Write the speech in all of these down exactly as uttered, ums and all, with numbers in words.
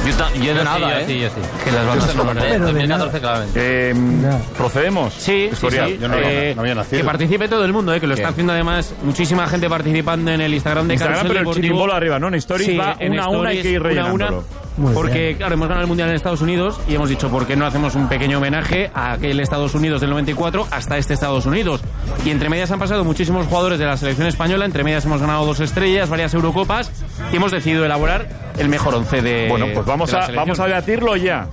Yo, ta, yo, yo no nada, sé, ¿eh? yo sí, yo sí. Que las van a sonar. dos mil catorce claramente. Eh, ¿Procedemos? Sí, sí, sí. Yo no, eh, no había nacido. Que participe todo el mundo, eh, que lo está haciendo además muchísima gente participando en el Instagram de Instagram, Carrusel pero el Deportivo. chirimbolo arriba, ¿no? En Stories Sí, va en una a una, hay Stories, que ir una a una. rellenándolo. Muy Porque, bien. claro, hemos ganado el Mundial en Estados Unidos y hemos dicho, ¿por qué no hacemos un pequeño homenaje a aquel Estados Unidos del noventa y cuatro hasta este Estados Unidos? Y entre medias han pasado muchísimos jugadores de la selección española, entre medias hemos ganado dos estrellas, varias Eurocopas y hemos decidido elaborar el mejor once de Bueno, pues vamos de la a, selección. vamos a debatirlo ya.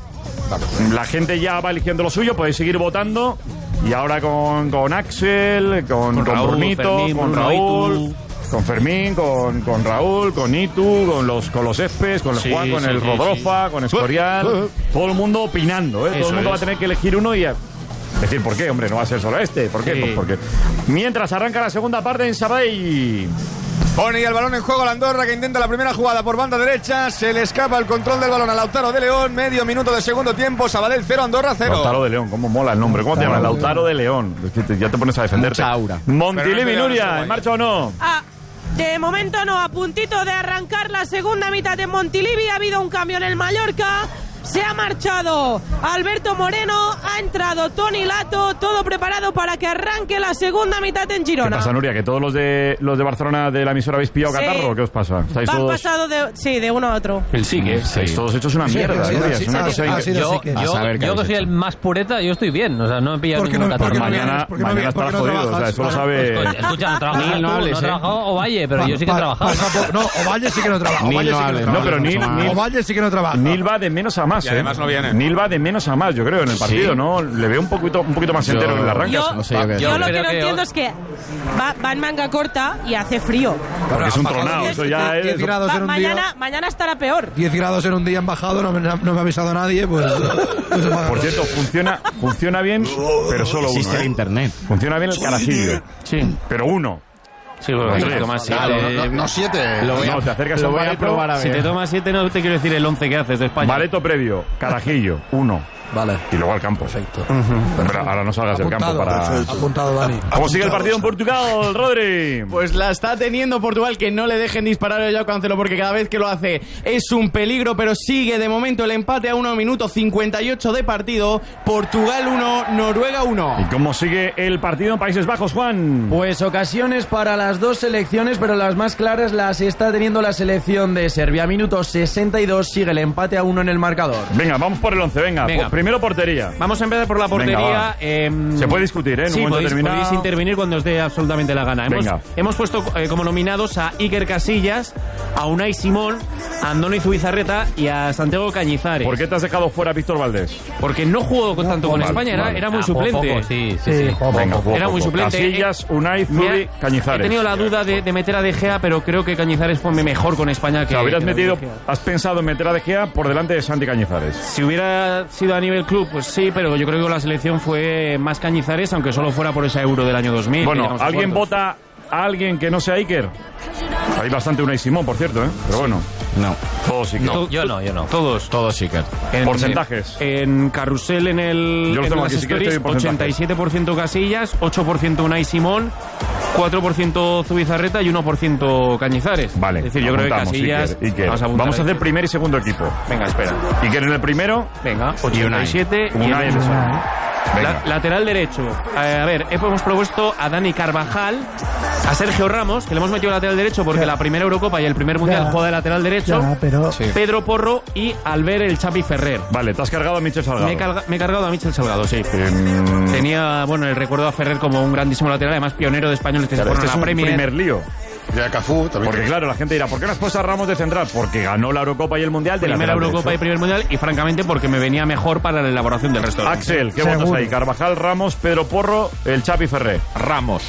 La gente ya va eligiendo lo suyo, podéis seguir votando. Y ahora con, con Axel, con, Con con Raúl, Brunito, Fermín, con Bruno, Raúl, Itu. con Fermín, con, con Raúl, con Itu, con los, con los Espes, con el Sí, Juan, con sí, el sí, Rodrofa, con Escorial. Todo el mundo opinando, ¿eh? Todo Eso el mundo va a es. tener que elegir uno y a decir, ¿por qué, hombre? No va a ser solo este. ¿Por qué? Sí. Pues porque mientras arranca la segunda parte en Sabadell. Pone ya el balón en juego la Andorra, que intenta la primera jugada por banda derecha. Se le escapa el control del balón a Lautaro de León. Medio minuto de segundo tiempo. Sabadell cero, Andorra cero. Lautaro de León, cómo mola el nombre. ¿Cómo te llamas? Lautaro de León. Es que te- ya te pones a defenderte. Mucha aura. Montilivi, Pero no te Nuria, llamas ¿en marcha o no? Ah, de momento no, a puntito de arrancar la segunda mitad de Montilivi. Ha habido un cambio en el Mallorca. Se ha marchado Alberto Moreno, ha entrado Toni Lato, todo preparado para que arranque la segunda mitad en ¿Qué Girona. pasa, Nuria? ¿Que todos los de los de Barcelona de la emisora habéis pillado Sí. catarro? ¿Qué os pasa? ¿Estáis Han todos, pasado de, sí, de uno a otro. El sí que estáis todos hechos una mierda, sí, Nuria? sí, Es una sí, cosa sí, increíble. sí, Yo, sí, que- yo, a saber qué yo que habéis soy el hecho. más pureta, yo estoy bien. O sea, no he pillado ¿Por qué ningún no- por catarro. qué no Mañana, vienes? ¿Por qué no mañana vienes? ¿Por estarás qué no jodido. O sea, trabajas? eso lo sabe... Coño, escucha, no trabajas Nil, tú, no no, hables, no eh. trabajado Ovalle, pero yo sí que he Pa- trabajado. pasa por- no, Ovalle sí que no trabaja. Nil Ovalle no sí que hable, no No, pero Nil, trabaja. Nil, Ovalle sí que no trabaja. Nil va de menos a más, Y ¿eh? además no viene. Nil va de menos a más, yo creo, en el partido, ¿no? Le veo un poquito, un poquito más Yo- entero en el arranque. Yo, no sé yo qué yo decir. lo que Creo no que entiendo hoy- es que va, va en manga corta y hace frío. Porque es un Ha bajado tronado, diez- eso ya diez es... grados Va- en un mañana, día. mañana estará peor. diez grados en un día han bajado, no me, no me ha avisado nadie, pues... pues se paga Por todo. cierto, funciona, funciona bien, pero solo uno, Existe el ¿eh? internet. Funciona bien el carajillo, Sí, pero uno. sí, bueno, Pues si sí. te tomas siete, Claro, no, no, no siete. Lo voy a- No, te acercas a lo un voy a bareto, probar a si ver. te tomas siete no te quiero decir el once que haces de España. Bareto previo, carajillo, uno. Vale. Y luego al campo. Perfecto. Pero ahora no salgas del campo Apuntado, para... perfecto. Apuntado, Dani. ¿Cómo sigue el Apuntado, partido en Portugal, Rodri? Pues la está teniendo Portugal, que no le dejen disparar a Joao Cancelo porque cada vez que lo hace es un peligro, pero sigue de momento el empate a uno minuto cincuenta y ocho de partido. Portugal uno, Noruega uno. ¿Y cómo sigue el partido en Países Bajos, Juan? Pues ocasiones para las dos selecciones, pero las más claras las está teniendo la selección de Serbia. Minuto sesenta y dos, sigue el empate a uno en el marcador. Venga, vamos por el once, venga. Venga. Por- primero portería. Vamos a empezar por la Venga, portería. va. eh, Se puede discutir, ¿eh? En un sí, momento podéis, determinado. podéis intervenir cuando os dé absolutamente la gana. Hemos, Venga. hemos puesto eh, como nominados a Iker Casillas, a Unai Simón, a Andoni Zubizarreta y a Santiago Cañizares. ¿Por qué te has dejado fuera a Víctor Valdés? Porque no jugó con- tanto con vale, España, era, vale. era muy Ah, poco, suplente. poco, sí, sí, Sí, sí. poco, Venga, poco. poco, Era muy poco. suplente. Casillas, Unai, Me ha- Zubi, Cañizares. He tenido la duda de, de meter a De Gea, pero creo que Cañizares fue mejor con España O que... sea, hubieras que metido, De Gea. has pensado en meter a De Gea por delante de Santi Cañizares. Si hubiera sido a nivel club, pues sí, pero yo creo que la selección fue más Cañizares, aunque solo fuera por ese Euro del año dos mil. que Bueno, llegamos a ¿alguien cuartos. vota a alguien que no sea Iker? Hay bastante Unai Simón, por cierto, ¿eh? Pero bueno, No, todos Iker. To- Yo no, yo no. Todos. todos Iker. En- Porcentajes. En Carrusel, en el Yo los en tengo las aquí, si quieres te stories, doy porcentajes. ochenta y siete por ciento Casillas, ocho por ciento Unai Simón, cuatro por ciento Zubizarreta y uno por ciento Cañizares. Vale, Es decir, yo creo que apuntamos, Casillas... Iker, Iker. Vamos a, Vamos, apuntar a hacer ahí. primer y segundo equipo. Venga, espera. Iker en el primero. Venga, ochenta y siete y Unai el- en el segundo. La- Venga. lateral derecho. Eh, a ver, hemos propuesto a Dani Carvajal, a Sergio Ramos, que le hemos metido lateral derecho porque Ya. la primera Eurocopa y el primer Mundial Ya. juega de lateral derecho. Ya, pero... Sí. Pedro Porro y Albert el Chapi Ferrer. Vale, te has cargado a Michel Salgado. Me he, carga- me he cargado a Michel Salgado, sí. Em, Tenía, bueno, el recuerdo a Ferrer como un grandísimo lateral, además pionero de españoles que claro, se este fueron es a un la Premier. primer lío. Ya Cafú también. Porque claro, la gente dirá, ¿por qué no has puesto a Ramos de central? Porque ganó la Eurocopa y el Mundial de Primera lateral Eurocopa y derecho. primer Mundial y francamente porque me venía mejor para la elaboración del resto. Axel, ¿qué Seguro. votas ahí? Carvajal, Ramos, Pedro Porro, el Chapi Ferrer. Ramos.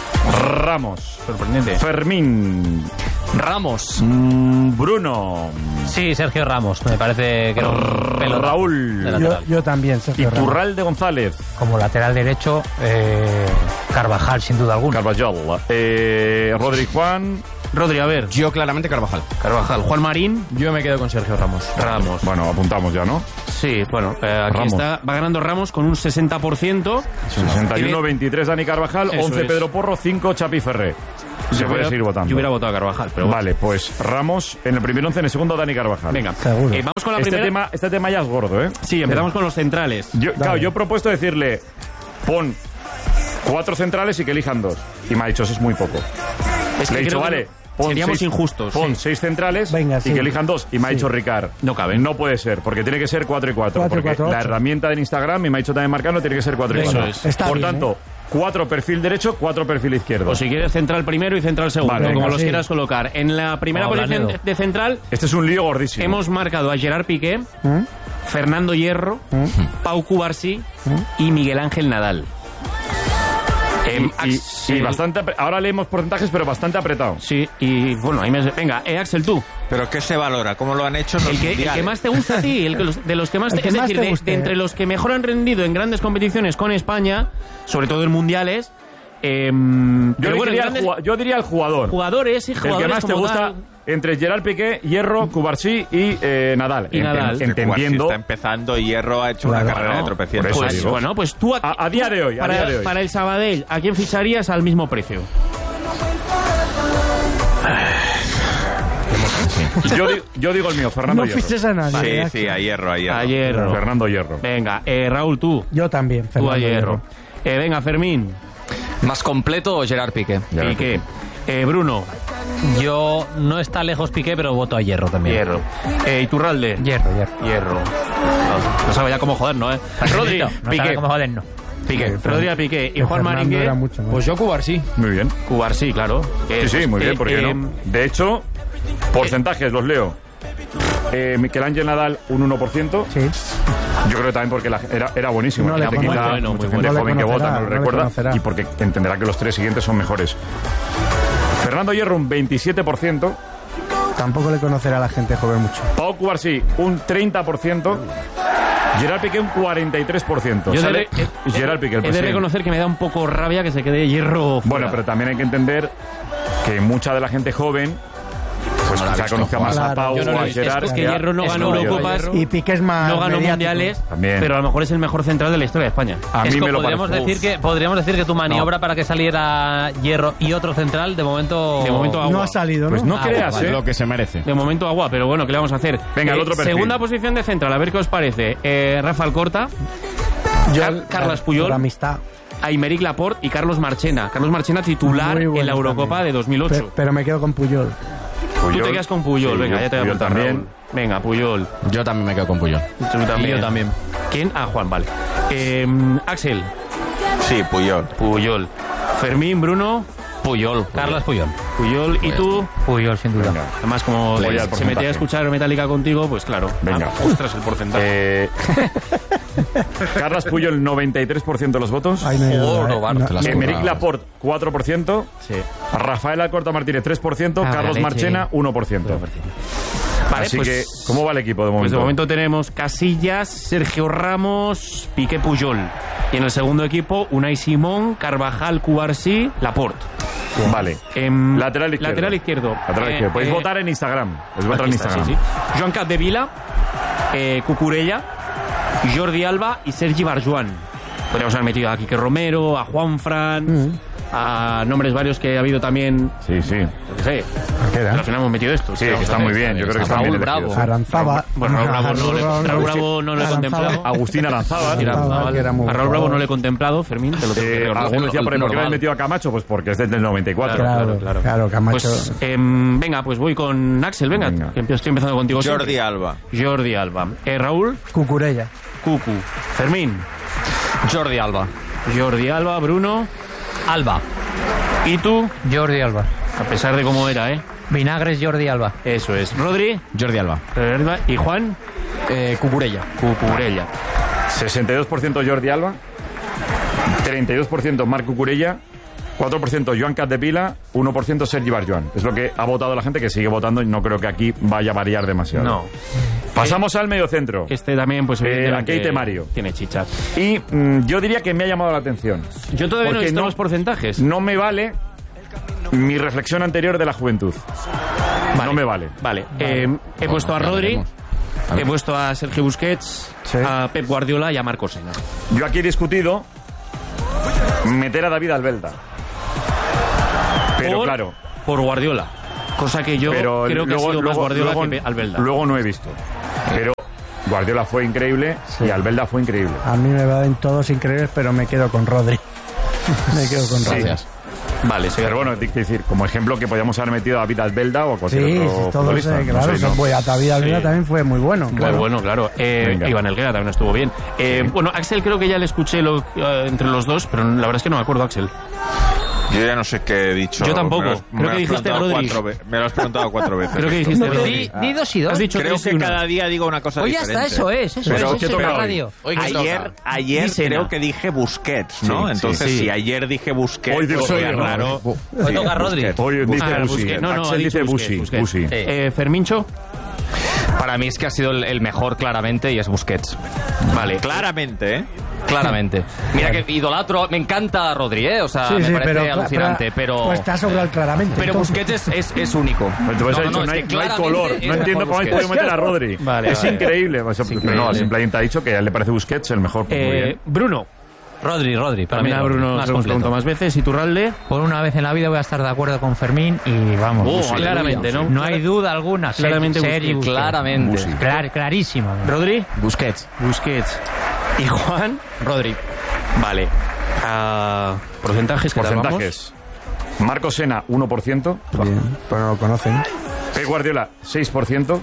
Ramos. Sorprendente. Fermín. Ramos. Mm, Bruno. Sí, Sergio Ramos. Me parece que era un pelo. Raúl. de Yo, lateral. yo también, Sergio Ramos. Iturralde González. Como lateral derecho, eh, Carvajal, sin duda alguna. Carvajal. Eh, Rodri Juan. Rodri, a ver. Yo claramente Carvajal. Carvajal. Juan Marín. Yo me quedo con Sergio Ramos. Ramos. Bueno, apuntamos ya, ¿no? Sí, bueno, eh, aquí Ramos. está. Va ganando Ramos con un sesenta por ciento. sesenta y uno Tiene- veintitrés Dani Carvajal, Eso once es. Pedro Porro, cinco Chapi Ferrer. Se Yo puede hubiera- seguir votando. Yo hubiera votado a Carvajal, pero bueno. Vale, pues Ramos en el primer once, en el segundo Dani Carvajal. Venga, Seguro. eh, vamos con la este primera. tema, este tema ya es gordo, ¿eh? Sí, empezamos con los centrales. Yo, claro, yo he propuesto decirle, pon cuatro centrales y que elijan dos. Y me ha dicho, eso es muy poco. Es Le he que dicho, creo que vale, no- pon seríamos seis, injustos. Pon sí. seis centrales Venga, y sí. que elijan dos. Y me ha Sí. dicho Ricard, No caben. no puede ser, porque tiene que ser cuatro y cuatro. Cuatro y Porque cuatro, la ocho. herramienta del Instagram, y me ha dicho también Marcano, tiene que ser cuatro y Eso cuatro. es. Está Por bien, tanto, cuatro perfil derecho, cuatro perfil izquierdo. O si quieres central primero y central segundo, Vale, como venga, los sí. quieras colocar. En la primera O posición Blanedo. de central Este es un lío gordísimo. hemos marcado a Gerard Piqué, Fernando Hierro, Pau Cubarsí y Miguel Ángel Nadal. Em, y, y- Axel- y bastante, apre- ahora leemos porcentajes, pero bastante apretado. Sí, y bueno, ahí me... Venga, eh, Axel, tú. ¿Pero qué se valora? ¿Cómo lo han hecho en El los que, el mundiales? que más te gusta a ti, el que los- de los que más El te, que es más decir, te de, guste. de entre los que mejor han rendido en grandes competiciones con España, sobre todo en mundiales. em, Yo, pero bueno, en diría grandes el jugua- yo diría el jugador. jugadores y El jugadores que más te como gusta tal. entre Gerard Piqué, Hierro, Cubarsí y eh, Nadal. Y En- Nadal. en- entendiendo. Está empezando y Hierro ha hecho Claro. una carrera No, de tropecientos. por eso Pues, digo. bueno, pues tú A- a día de hoy, a para, día de hoy. para el Sabadell, ¿a quién ficharías al mismo precio? Yo, di- yo digo el mío, Fernando No Hierro. fiches a nadie. Sí, sí, a Hierro, a Hierro. A Hierro. Fernando Hierro. Venga, eh, Raúl, tú. Yo también, Tú Fernando a Hierro. Hierro. Eh, venga, Fermín. ¿Más completo o Gerard Piqué? Gerard Piqué. Eh, Bruno. Yo no está lejos Piqué, pero voto a Hierro también. Hierro. Eh, Iturralde. Hierro, Hierro. Hierro. No, no sabe ya cómo joder, ¿no? ¿Eh? Rodri. No Piqué. sabe cómo joder, no. Piqué. Rodri a Piqué. Y Que Juan Fernando Maringue. era mucho más. Pues yo Cubarsí. Muy bien. Cubarsí, claro. Eh, Sí, sí, muy eh, bien, ¿por qué eh, no? De hecho, porcentajes, los leo. Eh, Miguel Ángel Nadal, un uno por ciento. Sí. Yo creo que también porque la- era, era buenísimo. No Hay le gente, conoce- quizá, bueno, mucha muy gente bueno. joven No que le vota, conocerá, no lo no le recuerda. conocerá. Y porque entenderá que los tres siguientes son mejores. Fernando Hierro, un veintisiete por ciento. Tampoco le conocerá a la gente joven mucho. Pau Cubarsí, un treinta por ciento. Gerard Piqué, un cuarenta y tres por ciento. Yo Sale de, eh, Gerard Piqué, el he de presidente. reconocer que me da un poco rabia que se quede Hierro fuera. Bueno, pero también hay que entender que mucha de la gente joven pues No la ha quizá visto conozca más jugar. a Pau Yo no lo o he a visto. Gerard. Es que que a- Hierro no es ganó mayor. Eurocopas. Y Piqué es más No ganó mediático. mundiales, También. pero a lo mejor es el mejor central de la historia de España. A mí Es me como lo podríamos parece. decir que podríamos decir que tu maniobra para que saliera Hierro y otro central de momento De momento agua. No ha salido, ¿no? Pues no Ah, creas, vale, ¿eh? Lo que se merece. De momento agua, pero bueno, ¿qué le vamos a hacer? Venga, el otro perfil. Segunda posición de central, a ver qué os parece. Eh, Rafa Alcorta, Car- Carles Puyol, Por amistad. Aymeric Laporte y Carlos Marchena. Carlos Marchena titular Muy bueno en la Eurocopa también. de dos mil ocho. Pe- Pero me quedo con Puyol. Tú Puyol. te quedas con Puyol, Sí, venga, yo- ya te voy a Puyol apuntar, también. Raúl. Venga, Puyol. Yo también me quedo con Puyol. Tú también. Y yo también. ¿Quién? Ah, Juan, vale. Eh, Axel, Sí, Puyol. Puyol. Fermín, Bruno, Puyol. Carlos Puyol. Puyol. ¿Y tú? Puyol, sin duda. Venga. Además, como Voy al se porcentaje. metía a escuchar Metallica contigo, pues claro. Venga. Ah, ostras, el porcentaje. Eh, Carles Puyol, noventa y tres por ciento de los votos. Ay, no hay duda, Oro, ¿eh? Bart, No- te las Emeric currado. Laporte, cuatro por ciento. Sí. Rafael Alcorta Martínez, tres por ciento. Ah, Carlos la leche. Marchena, uno por ciento. Vale, Así pues, que, ¿cómo va el equipo de momento? Pues de momento tenemos Casillas, Sergio Ramos, Piqué, Puyol. Y en el segundo equipo, Unai Simón, Carvajal, Cubarsí, Laporte. Vale. Em, Lateral izquierdo. Lateral izquierdo. Lateral Eh, izquierdo. Podéis eh, votar en Instagram. Podéis votar aquí en está, Instagram. sí, sí. Joan Capdevila, eh, Cucurella, Jordi Alba y Sergi Barjuan. Podríamos haber metido a Quique Romero, a Juan Fran, a nombres varios que ha habido también. Sí, sí. Yo qué sé. Queda. Pero al final hemos metido esto. Sí, que está muy bien. Yo creo que están bien Raúl Bravo. elegidos. Aranzaba. Bueno, Raúl Bravo no, le- Raúl Bravo no lo he Aranzaba. contemplado. Agustín Aranzábal. Mira, Aranzaba, que era muy a Raúl Bravo jugador. no le he contemplado, Fermín, te lo tengo que Eh, recordar. alguno decía por ahí, ¿por qué normal. habéis metido a Camacho? Pues porque es desde el noventa y cuatro. Claro, claro, claro, Camacho. Pues em, venga, pues voy con Axel, venga, Venga. que empiezo- estoy empezando contigo. Jordi siempre. Alba. Jordi Alba. Eh, Raúl, Cucurella. Cucu. Fermín, Jordi Alba. Jordi Alba, Bruno. Alba. ¿Y tú? Jordi Alba. A pesar de cómo era, ¿eh? Vinagres Jordi Alba. Eso es. Rodri. Jordi Alba. ¿Y Juan? Eh, Cucurella. Cucurella. sesenta y dos por ciento Jordi Alba. treinta y dos por ciento Marc Cucurella. cuatro por ciento Joan Capdevila. uno por ciento Sergi Barjuan. Es lo que ha votado la gente, que sigue votando, y no creo que aquí vaya a variar demasiado. No. Pasamos al mediocentro. Este también, pues Eh, evidentemente, Keite Mario. tiene chicha. Y mm, yo diría que me ha llamado la atención. Yo todavía no he Porque visto no- los porcentajes. No me vale mi reflexión anterior de la juventud. No me vale. Vale. Eh, he puesto a ya Rodri, veremos. he puesto a Sergio Busquets, Sí. a Pep Guardiola y a Marcos Sena. Yo aquí he discutido meter a David Albelda. Pero por, claro. por Guardiola. Cosa que yo Pero creo que luego, ha sido luego, más Guardiola luego, que Albelda. Luego no he visto. Pero Guardiola fue increíble Sí. y Albelda fue increíble. A mí me van todos increíbles, pero me quedo con Rodri. me quedo con Rodri. Sí. Vale, sí, pero bueno, hay que decir, como ejemplo que podíamos haber metido a David Albelda o a cualquier Sí, otro sí, todos, futbolista. eh, claro, No sé, ¿no? pues, a David Albelda Sí. también fue muy bueno. Muy claro. bueno, claro. Eh, Venga. Iván Helguera también estuvo bien. Eh, bueno, Axel creo que ya le escuché lo, eh, entre los dos, pero la verdad es que no me acuerdo, Axel. Yo ya no sé qué he dicho. Yo tampoco. Me lo has- Creo me que lo has dijiste preguntado Rodri. cuatro ve- Me lo has preguntado cuatro veces. Creo que esto. dijiste No, Rodri. di, di dos y dos. Has dicho Creo tres y que una. cada día digo una cosa Pues ya diferente. está, eso es. Eso Pero es, ¿qué eso es toca la hoy? radio. Hoy que Ayer, toca. ayer Dísena. creo que dije Busquets, ¿no? Sí, Entonces, sí. si ayer dije Busquets, Hoy digo pues sería Rodri, ¿no? raro. Hoy Sí, toca Rodri. Busquets. Hoy dice Ah, Busi. Busquets. No, no, ha Axel dicho dice Busquets, Busi. Busquets. Busi. Sí. Eh, Fermincho. Para mí es que ha sido el, el mejor claramente y es Busquets. Vale. Claramente, ¿eh? Claramente. Mira que idolatro, me encanta Rodri, ¿eh? O sea, Sí, me sí, parece pero- alucinante, pero... Pues está sobre el claramente. Pero entonces. Busquets es, es, es único. Pues te vas a No, decir, no, no, es hay, que no hay claramente color. es No mejor entiendo cómo habéis Busquets. podido meter a Rodri. Vale, es vale. increíble. Pues, increíble. No, simplemente ha dicho que a él le parece Busquets el mejor. Pues muy Eh, bien. Bruno. Rodri, Rodri. Para mí También a Rodri, Bruno más se lo hemos completo. preguntado más veces. ¿Y Turralde? Por una vez en la vida voy a estar de acuerdo con Fermín y vamos. Oh, Busquets. claramente, ¿no? No hay duda alguna. Claramente Sergi Busquets. Busquets. Claramente. Busi. Clar- clarísima. ¿Rodri? Busquets. Busquets. ¿Y Juan? Rodri. Vale. Ah, porcentajes que Porcentajes. Marco Sena, uno por ciento. Bien, pues no lo conocen. Pep Guardiola, seis por ciento.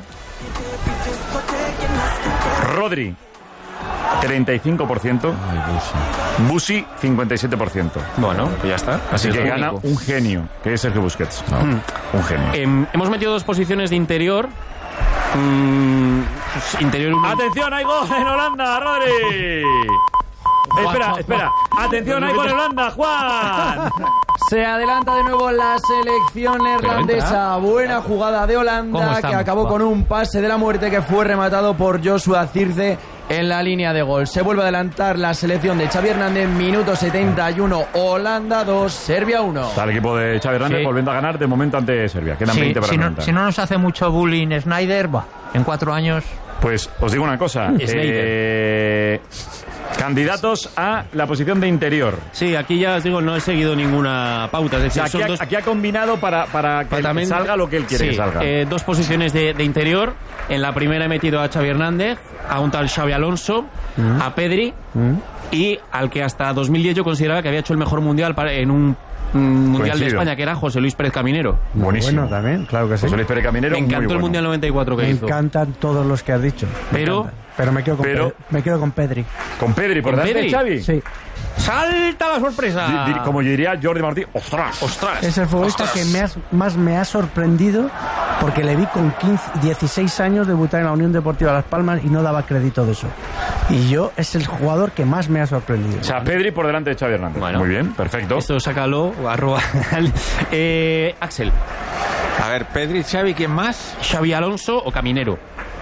Rodri, treinta y cinco por ciento. Busi, cincuenta y siete por ciento. Bueno, pues ya está. Así es que único. gana un genio, que es Sergio Busquets. Un genio. Em, hemos metido dos posiciones de interior. Mm, interior uno. ¡Atención, hay gol en Holanda, Rodri! Espera, espera. ¡Atención, hay gol en Holanda, Juan! Se adelanta de nuevo la selección neerlandesa. Buena jugada de ¿Cómo Holanda estamos? que acabó con un pase de la muerte que fue rematado por Joshua Zirze en la línea de gol. Se vuelve a adelantar la selección de Xavi Hernández. Minuto setenta y uno. Holanda dos, Serbia uno. Está el equipo de Xavi Hernández Sí. volviendo a ganar de momento ante Serbia. Quedan Sí, veinte para si, no, remontar. si no nos hace mucho bullying Snyder, va, en cuatro años. Pues os digo una cosa. eh, candidatos a la posición de interior. Sí, aquí ya os digo, no he seguido ninguna pauta. Es O decir, sea, aquí, son ha, dos, aquí ha combinado para, para que También- salga lo que él quiere sí, que salga. eh, dos posiciones de, de interior. En la primera he metido a Xavi Hernández, a un tal Xavi Alonso, Mm. a Pedri y al que hasta dos mil diez yo consideraba que había hecho el mejor mundial para- en un mm, mundial de Coincido. España, que era José Luis Pérez Caminero. Buenísimo. Bueno, también, claro que sí. José Luis Pérez Caminero, Me encantó muy el bueno. mundial noventa y cuatro que Me hizo. encantan todos los que has dicho. Me Pero- encantan. Pero me quedo con, pero- Pe- me quedo con Pedri. Con Pedri, por ¿Con delante de Pedri? Xavi. Sí. ¡Salta la sorpresa! Di- di- Como diría Jordi Martí, ¡ostras! ¡Ostras! Es el futbolista ¡Ostras! que me has- más me ha sorprendido porque le vi con quince, dieciséis años debutar en la Unión Deportiva Las Palmas y no daba crédito de eso. Y yo es el jugador que más me ha sorprendido. O sea, Pedri por delante de Xavi Hernández. Bueno. Muy bien, perfecto. Esto sácalo, arroba. eh, Axel, A ver, Pedri, Xavi, ¿quién más? Xavi Alonso o Caminero.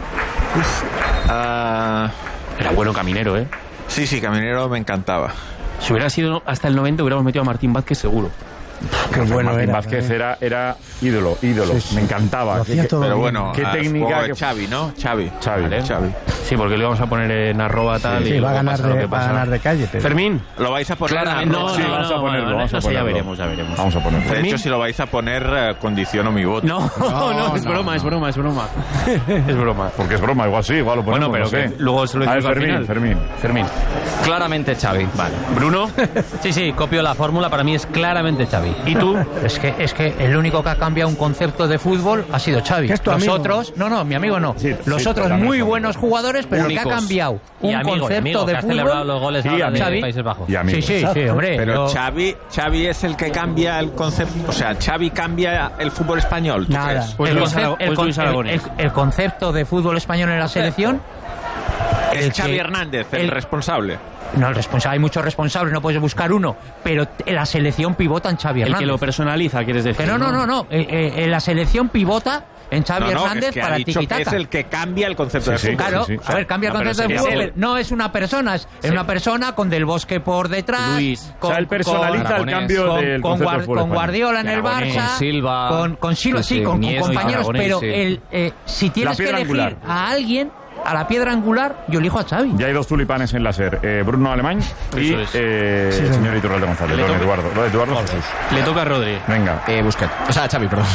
Ah, Era bueno Caminero, ¿eh? sí, sí, Caminero me encantaba. Si hubiera sido hasta el noventa hubiéramos metido a Martín Vázquez seguro. Qué bueno Martín era. Vázquez ¿eh? era, era ídolo, ídolo. Sí, sí. Me encantaba. Lo hacía Qué- todo Pero bien. bueno, Qué ah, técnica supongo que- que Xavi, ¿no? Xavi. Xavi. Vale. Xavi. Sí, porque lo íbamos a poner en arroba tal Sí, y va a luego ganar pasa lo de, que va a pasa. ganar de calle. Pero... Fermín. ¿Lo vais a poner? Claramente, a- no, Sí, no, vamos a no, ponerlo, no, vamos a eso ya ponerlo. veremos, ya veremos. Vamos a ponerlo. De Fermín. hecho, si lo vais a poner, eh, condiciono mi voto. No, no, es no, broma, no. es broma, es broma. Es broma. Porque es broma, igual sí, igual lo ponemos. Bueno, pero no que sé. luego se lo A ver, decimos al Fermín, final. Fermín. Fermín. Claramente Xavi. Vale. Bruno. Sí, sí, copio la fórmula. Para mí es claramente Xavi. ¿Y tú? Es que, es que el único que ha cambiado un concepto de fútbol ha sido Xavi. ¿Que es tu Los amigo? otros, no, no, mi amigo no. Sí, Los sí, otros también muy son buenos jugadores, pero el que Únicos. ha cambiado Y un amigo, y concepto amigo, de que ha celebrado fútbol. los goles Sí, ahora de amigo. Países Bajos. Y amigos. Sí, sí, sí, hombre. Pero yo- Xavi, Xavi es el que cambia el concepto. O sea, Xavi cambia el fútbol español. ¿tú Nada. crees? Pues el, Luis concep- Ara- el pues con- Luis el- Aragonés. el- el concepto de fútbol español en la selección. Es el Xavi que- Hernández, el, el- responsable. No, el responsable, hay muchos responsables, no puedes buscar uno, pero en la selección pivota en Xavi El Hernández. que lo personaliza, quieres decir. Pero no, no, no, eh, eh, en la selección pivota en Xavi No, no, Hernández es que para ha el dicho que tiki-taka. es el que cambia el concepto Sí, de sí. fútbol. Claro, sí, sí. a ver, cambia el No, pero concepto de sería fútbol. él. pero no es una persona, es es una persona con Del Bosque por detrás. Luis. O sea, él personaliza el Aragonés, cambio con, del con, concepto Guar- del fútbol con español. Guardiola en el Aragonés, Barça, con Silva, con, con Silva, sí, sí, sí, con, con Iniesta, compañeros, Aragonés, pero sí. el, eh, si tienes que piedra elegir angular. a alguien, a la piedra angular, yo elijo a Xavi. Ya hay dos tulipanes en la SER, eh, Bruno Alemán y Eso es. eh, Sí, el sí. señor Iturralde González, Le lo de toca- Eduardo, lo de Eduardo Jesús. Le toca a Rodri. Venga. Eh, Busquets. O sea, Xavi, perdón.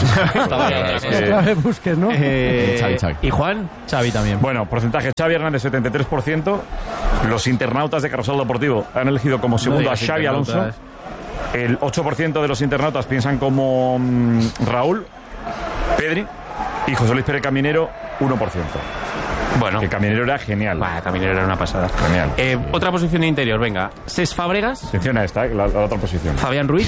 Eh, Otra vez Busquets, ¿no? Eh, Xavi, Xavi. ¿Y Juan? Xavi también. Bueno, porcentaje Xavi Hernández setenta y tres por ciento. Los internautas de Carrusel Deportivo han elegido como segundo No a digas Xavi Alonso. internautas. El ocho por ciento de los internautas piensan como mm, Raúl, Pedri y José Luis Pérez Caminero, uno por ciento. Bueno. Que Caminero era genial. Bah, Caminero era una pasada. Genial. Eh, otra posición de interior, venga. Cesc Fábregas, Atención a esta, eh, la, la otra posición. Fabián Ruiz,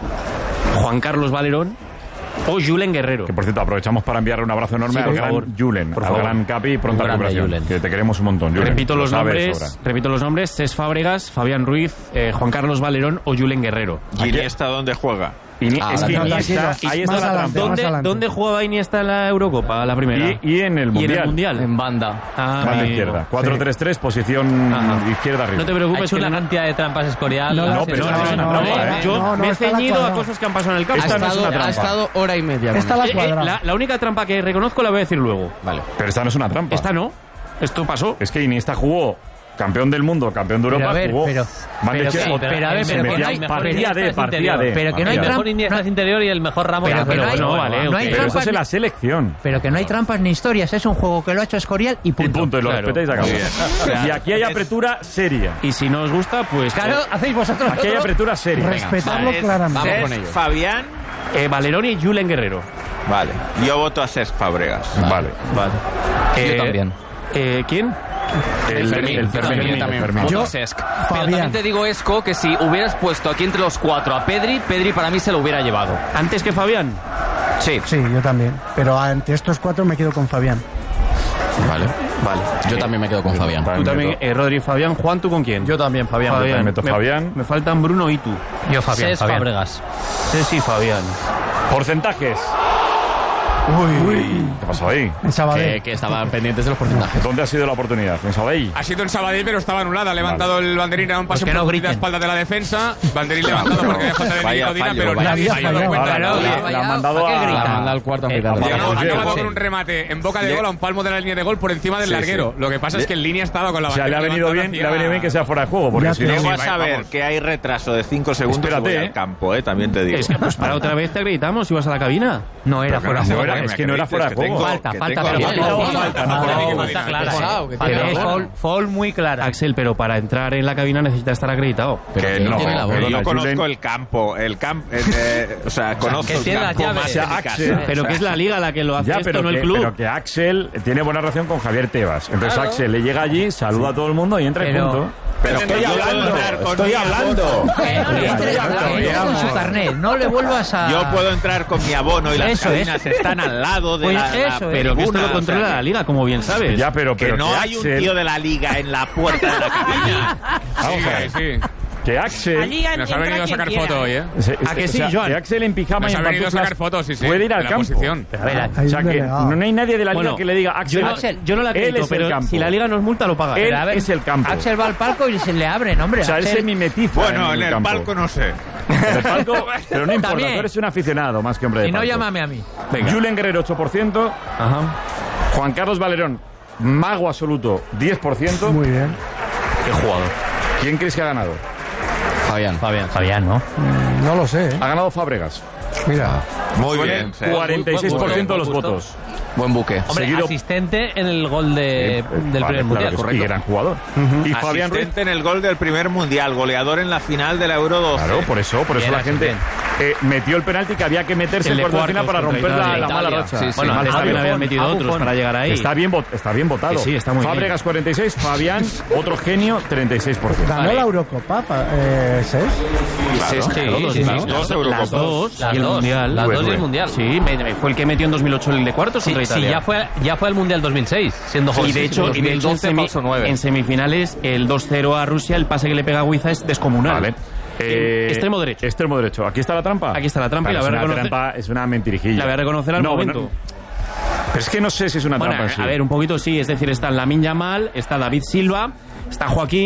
Juan Carlos Valerón o Julen Guerrero. Que por cierto, aprovechamos para enviarle un abrazo enorme Sí, al por gran favor. Julen, Por al favor. gran Capi, pronta Un grande recuperación. Julen. Que te queremos un montón, Julen. Repito Lo los sabes de nombres, sobra. repito los nombres, Cesc Fábregas, Fabián Ruiz, eh, Juan Carlos Valerón o Julen Guerrero. ¿Y Iniesta dónde juega? Ini- Ah, es la que trampa. Iniesta, Tranquilo. ahí está Más la adelante, trampa. más ¿Dónde, adelante. ¿Dónde jugaba Iniesta en la Eurocopa, la primera? Y, y en el ¿Y en Mundial. el Mundial? En banda. Ah, Banda amigo. izquierda. cuatro tres tres, posición Ajá. izquierda arriba. No te Ha preocupes, hecho que una no- cantidad de trampas Escorial. No, No, no, pero no, esta no es una no, trampa, no, ¿eh? Yo no, no, me he está la ceñido a cuadrada. cosas que han pasado en el campo. Ha Esta no es estado, una trampa. ha estado hora y media. con Esta la Eh, eh, cuadrada. la, la única trampa que reconozco la voy a decir luego. Vale. Pero esta no es una trampa. Esta no. Esto pasó. Es que Iniesta jugó campeón del mundo, campeón de Europa, Pero a ver, jugó. pero- Banda pero izquierda, sí, pero a ver, se pero que metía no hay- en mejor partida Iniesta de, es partida interior. de. Pero que no hay El partida de. mejor Iniesta es interior y el mejor Ramos Pero es que no hay- interior. bueno, vale, no hay ok. Pero eso trampas es en ni- la selección. Pero que no hay trampas ni historias, es un juego que lo ha hecho Escorial y Y punto. punto, y lo Claro. respetáis acá. Muy bien. Y aquí hay apertura seria. Y si no os gusta, pues... Claro, hacéis vosotros. Aquí hay otro. apertura seria. Respetarlo Vale, claramente. Vamos Cesc, con ello. Fabián. Eh, Valerón y Julen Guerrero. Vale. Yo voto a Cesc Fábregas. Vale. Vale. Yo Eh, también. eh, ¿Quién? El Fermín. el Yo Fermín. también, el también. Fermín. Yo- Cesc. Pero Fabián. también te digo, Esco, que si hubieras puesto aquí entre los cuatro a Pedri, Pedri para mí se lo hubiera llevado. ¿Antes que Fabián? Sí. Sí, yo también. Pero ante estos cuatro me quedo con Fabián. Vale. Vale. Yo también me quedo con Fabián. Tú también, eh, Rodri, Fabián. Juan, ¿tú con quién? Yo también, Fabián. Yo también meto Me- Fabián. Me faltan Bruno y tú. Yo, Fabián. Cesc Fabián. Fábregas. Ceci y Fabián. Porcentajes. Uy, ¿Qué pasó ahí? en Sabadell. Que, que estaban pendientes de los porcentajes. ¿Dónde ha sido la oportunidad? ¿En Sabadell? Ha sido en Sabadell, pero estaba anulada. Ha levantado el banderín a un pase Pues que no por griten. la espalda de la defensa. Banderín levantado porque había falta de Vaya Miguel Odina, fallo, pero vaya nadie se ha dado fallo. cuenta. Ahora, Nadie. la- la han mandado ¿a qué a- grita? La manda al cuarto Eh, árbitro. Acaba, Pues acaba bien. con un remate en boca de Le- gol a un palmo de la línea de gol por encima del Sí, larguero. sí. Lo que pasa es que en línea estaba con la O sea, le ha bandera venido bien, levantada le ha venido bien que sea fuera de juego, porque Ya si no... te Llego a sí, saber vamos. que hay retraso de cinco segundos y Espérate, voy eh. al campo, eh, también te digo. Es que, pues para otra vez te acreditamos y vas a la cabina. No era Pero fuera no de se juego. verá, es me que no era acredites, fuera de que juego. tengo- Falta, que falta, tengo- pero que no, tengo- no, falta, no, no, no, no, no, Falta clara. Pesado, que Falta, tiene es la foul, foul muy clara. Axel, pero para entrar en la cabina necesita estar acreditado. Pero Que que no, tiene la que bola. yo Perdona, conozco Julen. el campo, el campo, o sea, conozco que el tiene las campo llaves. más O sea, que mi Axel, casa. Pero O sea, que es la liga la que lo hace Ya, esto, pero no que, el club. pero que Axel tiene buena relación con Javier Tebas. Entonces Axel le llega allí, saluda a todo el mundo y entra y Pero- punto. Pero Estoy yo puedo hablando, entrar con estoy mi hablando. abono. Que no le entre- que entre con su carnet, no le vuelvas a... Yo puedo entrar con mi abono y las Eso es. cabinas están al lado de Pues la, la eso es. Pero que esto tribuna, lo o sea, controla que- la liga, como bien sabes. Ya, pero, Que pero no que hay un Axel, tío de la liga en la puerta de la cabina. Vamos a ver. Sí, Que La Axel... liga nos ha entra venido a quien sacar quiera, foto hoy, ¿eh? se- ¿A que o sí, sea, Joan? que Axel en pijama Nos y ha en venido a pantuflas sacar fotos, sí, sí, puede ir de al la campo. posición. A ver, O sea, Hay un que delegado. no hay nadie de la liga Bueno, que le diga Axel, Yo no, Axel, yo no la él acredito, es el pero campo. si la liga nos multa, lo paga. Él Pero a ver, es el campo. Axel va al palco y se le abren, hombre. O sea, él Axel- se mimetiza Bueno, en el campo. palco no sé. En el palco, pero no importa, También. tú eres un aficionado más que hombre de Y no palco. llámame a mí. Julen Guerrero, ocho por ciento. Ajá. Juan Carlos Valerón, mago absoluto, diez por ciento. Muy bien. Qué jugador. ¿Quién crees que ha ganado? Fabián. Fabián. Fabián, ¿no? Mm, No lo sé, ¿eh? Ha ganado Fábregas. Mira. Muy Con bien. el sí. cuarenta y seis por ciento de los Buen gusto. votos. Buen buque. Hombre, Seguido- asistente en el gol de, Eh, del vale, primer claro mundial, que sí, correcto. y gran jugador. Y Fabián Ruiz. Asistente en el gol del primer mundial, goleador en la final de la Euro doce. Claro, por eso, por eso Bien, la Axel, gente bien. eh, metió el penalti que había que meterse El en de cuartos de final cuartos para contra romper la, Italia. la mala Italia. racha. Sí, sí. Bueno, Mal antes también estadio. habían metido Buffon. otros para llegar ahí. Está bien, vot- está bien votado. Que sí, está muy Fábregas bien. cuarenta y seis, Fabián, otro genio, treinta y seis por ciento. Ganó la Eurocopa, pa- eh, Cesc. Claro. Sí, Claro, sí, las sí. Dos Las Eurocopas. dos. Las y el dos, mundial. las Due, dos y el due. mundial. Sí, me- me- fue el que metió en dos mil ocho el de cuartos Sí, contra sí, Italia. ya fue, ya fue el Mundial dos mil seis, siendo joven. Y de hecho, y de hecho en, semi- falso nueve. en semifinales, el dos cero a Rusia, el pase que le pega a Huiza es descomunal. Vale. Eh, extremo derecho. Extremo derecho. Aquí está la trampa. Aquí está la trampa y Claro, la voy a es una reconocer- trampa, es una mentirijilla. La voy a reconocer al No, momento. bueno, pero es que no sé si es una Bueno, trampa en sí. a ver, un poquito sí. Es decir, está Lamine Yamal, está David Silva, está Joaquín,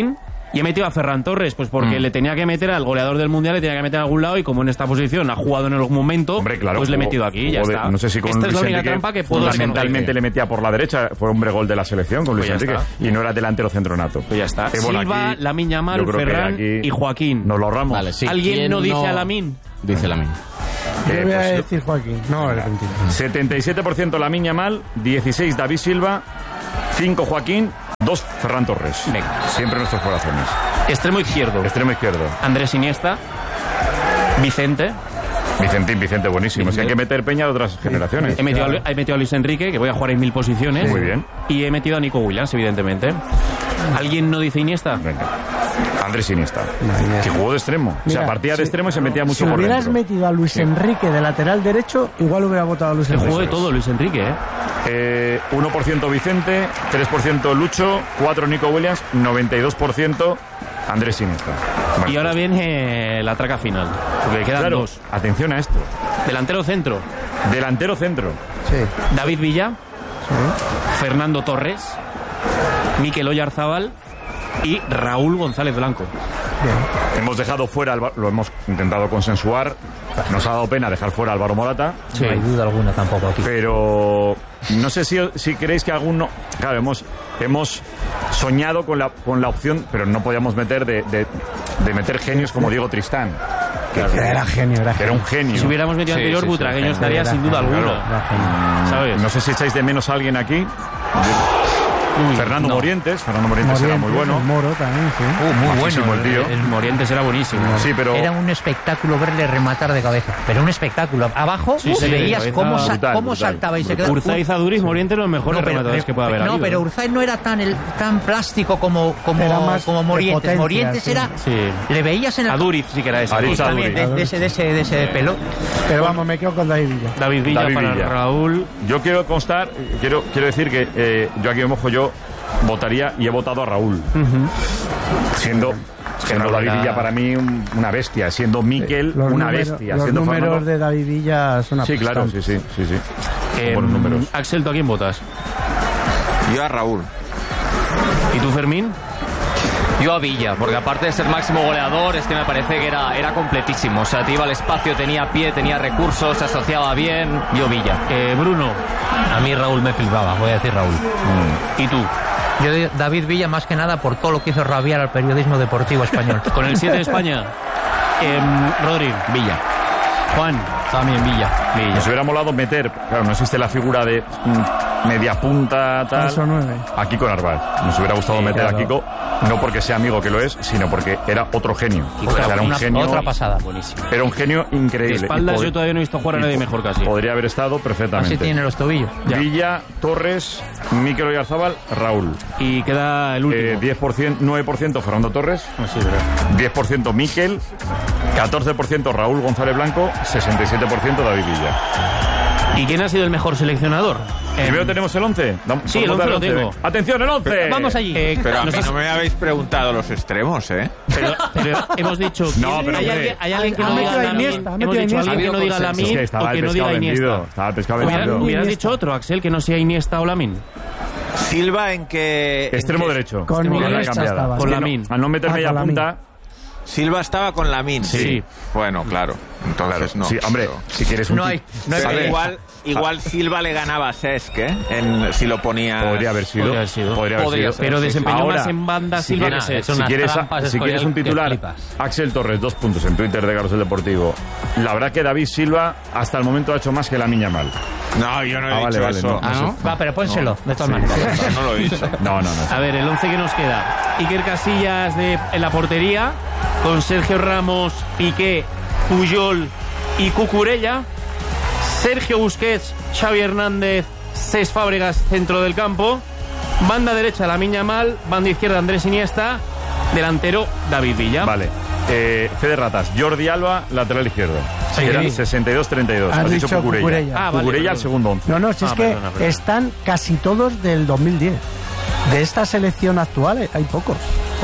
Y he metido a Ferran Torres, pues porque Mm. le tenía que meter al goleador del Mundial, le tenía que meter a algún lado, y como en esta posición ha jugado en algún momento, Hombre, claro, pues le he jugó- metido aquí y ya jugó de- está. No sé si con Esta es la Luis única Enrique trampa que puedo fundamentalmente reconocer. le metía por la derecha, fue hombre gol de la selección con Luis Pues ya Enrique está. y no era delantero centronato. Pues ya está. Eh, bueno, Silva, aquí Lamine Yamal, yo creo que Ferran aquí y Joaquín. Nos lo ahorramos. Vale, sí. ¿Alguien ¿Quién no dice no- a Lamine? Dice Lamine. Yo Eh, voy a pues, decir Joaquín. No, el mentira. setenta y siete por ciento Lamine Yamal, dieciséis David Silva, cinco Joaquín, dos Ferran Torres. Venga. Siempre nuestros corazones. Extremo izquierdo. Extremo izquierdo. Andrés Iniesta. Vicente. Vicentín, Vicente, buenísimo. Es que hay que meter peña de otras generaciones. He metido, a, he metido a Luis Enrique, que voy a jugar en mil posiciones. Muy bien. Y he metido a Nico Williams, evidentemente. ¿Alguien no dice Iniesta? Venga. Andrés Iniesta. Que jugó de extremo. o sea, Mira, partía de si- extremo y se metía mucho Si por hubieras dentro. metido a Luis Enrique de lateral derecho, igual hubiera votado a Luis Se Enrique. jugó de todo Luis Enrique, ¿eh? Eh, uno por ciento Vicente, tres por ciento Lucho, cuatro por ciento Nico Williams, noventa y dos por ciento Andrés Iniesta. Bueno, Y ahora viene la traca final, porque quedan claro, dos. atención a esto. Delantero centro, Delantero centro. Sí. David Villa, Fernando Torres, Mikel Oyarzábal y Raúl González Blanco. Hemos dejado fuera, Alba- lo hemos intentado consensuar. Nos ha dado pena dejar fuera a Álvaro Morata. No hay duda alguna tampoco aquí. Pero no sé si, si creéis que alguno... Claro, hemos, hemos soñado con la, con la opción, pero no podíamos meter de, de, de meter genios como Diego Tristán. Que Era genio, era que era un genio. Si hubiéramos metido Sí, anterior, sí, sí, Butragueño genio. estaría sin duda genio, alguna. era genio. ¿Sabes? No sé si echáis de menos a alguien aquí. Fernando no. Morientes. Fernando Morientes era muy Morientes, bueno. el Moro también, sí. Uh, muy Majísimo bueno. el tío. El Morientes era buenísimo. Sí, pero... Era un espectáculo verle rematar de cabeza. Pero un espectáculo. Abajo Sí, se sí, de veías cabeza cómo, sa- brutal, cómo brutal, saltaba y se brutal. quedaba. Urzaiz, Aduriz, Morientes, los mejores rematadores que puede haber no, habido. pero Urzaiz no era tan el, tan plástico como como, Era más como de Morientes. potencia, Morientes sí. era Sí. le veías en el Aduriz sí que era ese. Aduriz, también de, de ese de ese de ese pelo. Pero vamos, me quedo con David Villa. David Villa David para Villa. Raúl. Yo quiero constar, quiero, quiero decir que eh, yo aquí me mojo, yo votaría y he votado a Raúl. Siendo, siendo Raúl David era- Villa para mí un- una bestia, siendo Mikel Los una número- bestia, Los siendo números Fernando... de David Villa son Sí, claro, sí, aplastantes. sí, sí, sí. Eh, Buenos números. Axel, ¿tú a quién votas? Yo a Raúl. ¿Y tú, Fermín? Yo a Villa, porque aparte de ser máximo goleador, es que me parece que era, era completísimo. O sea, te iba al espacio, tenía pie, tenía recursos, se asociaba bien. Yo Villa. Eh, Bruno. A mí Raúl me flipaba, voy a decir Raúl. ¿Y tú? Yo de David Villa más que nada por todo lo que hizo rabiar al periodismo deportivo español. Con el siete de España. Em, Rodri. Villa. Juan. También Villa. Villa. Nos hubiera molado meter, claro, no existe la figura de mm, media punta, tal. Falso nueve. A Kiko Narváez. Nos hubiera gustado Sí, meter claro. a Kiko, no porque sea amigo que lo es, sino porque era otro genio. Kiko O sea, era era un una- genio. Otra pasada. Buenísimo. Era un genio De increíble. espaldas Y pod- yo todavía no he visto jugar a y nadie po- mejor casi. Podría haber estado perfectamente. Así tiene los tobillos. Ya. Villa, Torres, Mikel Oyarzábal, Raúl. Y queda el último. Eh, diez por ciento, nueve por ciento Fernando Torres, Ah, sí, verdad. diez por ciento Mikel, catorce por ciento Raúl González Blanco, sesenta y siete por ciento David Villa. ¿Y quién ha sido el mejor seleccionador? Primero Em, tenemos el once. Dam- Sí, el ¿podemos dar once lo tengo. Atención, el once. Vamos allí. Eh, Pero a mí nos has- no me habéis preguntado los extremos, ¿eh? Pero, pero hemos dicho. No, ¿quién- pero ¿hay, hombre. alguien, hay alguien que Ha no diga metido a Lamine? Iniesta, ha Hemos metido a dicho Iniesta. alguien que no diga Es Lamine que o estaba que el no diga pescado vendido. Iniesta. Estaba el pescado Hubiera- vendido. Hubieras Iniesta. dicho otro, Axel, que no sea Iniesta o Lamine. Silva en que... en Extremo que- derecho. Con Extremo Iniesta derecha cambiada. estaba. Con Es que no- Lamine. Al no meter Ah, media con Lamine. punta. Silva estaba con Lamine. Sí. Bueno, claro. Entonces no. Sí, hombre, Pero- si quieres un No hay, tip- no hay Pero pelea. igual, igual Silva le ganaba a Cesc, ¿eh? En, si lo ponía... Podría haber sido. Podría haber sido. Podría haber Podría sido. ser. Pero sí, desempeñó Ahora, más en banda si Silva quieres, que Cesc. es si unas quieres, trampas si quieres un que titular, flipas. Axel Torres, dos puntos en Twitter de Carrusel Deportivo. La verdad que David Silva hasta el momento ha hecho más que Lamine Yamal. No, yo no he Ah, dicho vale, vale, eso. no. Ah, ¿no? Va, pero pónselo, de todas Sí. maneras. No lo he dicho. No, no, no. A ver, el once que nos queda. Iker Casillas de, en la portería, con Sergio Ramos, Piqué, Puyol y Cucurella. Sergio Busquets, Xavi Hernández, Cesc Fábregas, centro del campo. Banda derecha, Lamine Yamal. Banda izquierda, Andrés Iniesta. Delantero, David Villa. Vale. Eh, Fede Ratas, Jordi Alba, lateral izquierdo. Sí. Eran sesenta y dos treinta y dos. Has Has dicho dicho Cucurella. Cucurella. Ah, vale, Cucurella al perdón. segundo once. No, no, si Ah, es que perdona, perdona. están casi todos del dos mil diez. De esta selección actual eh, hay pocos.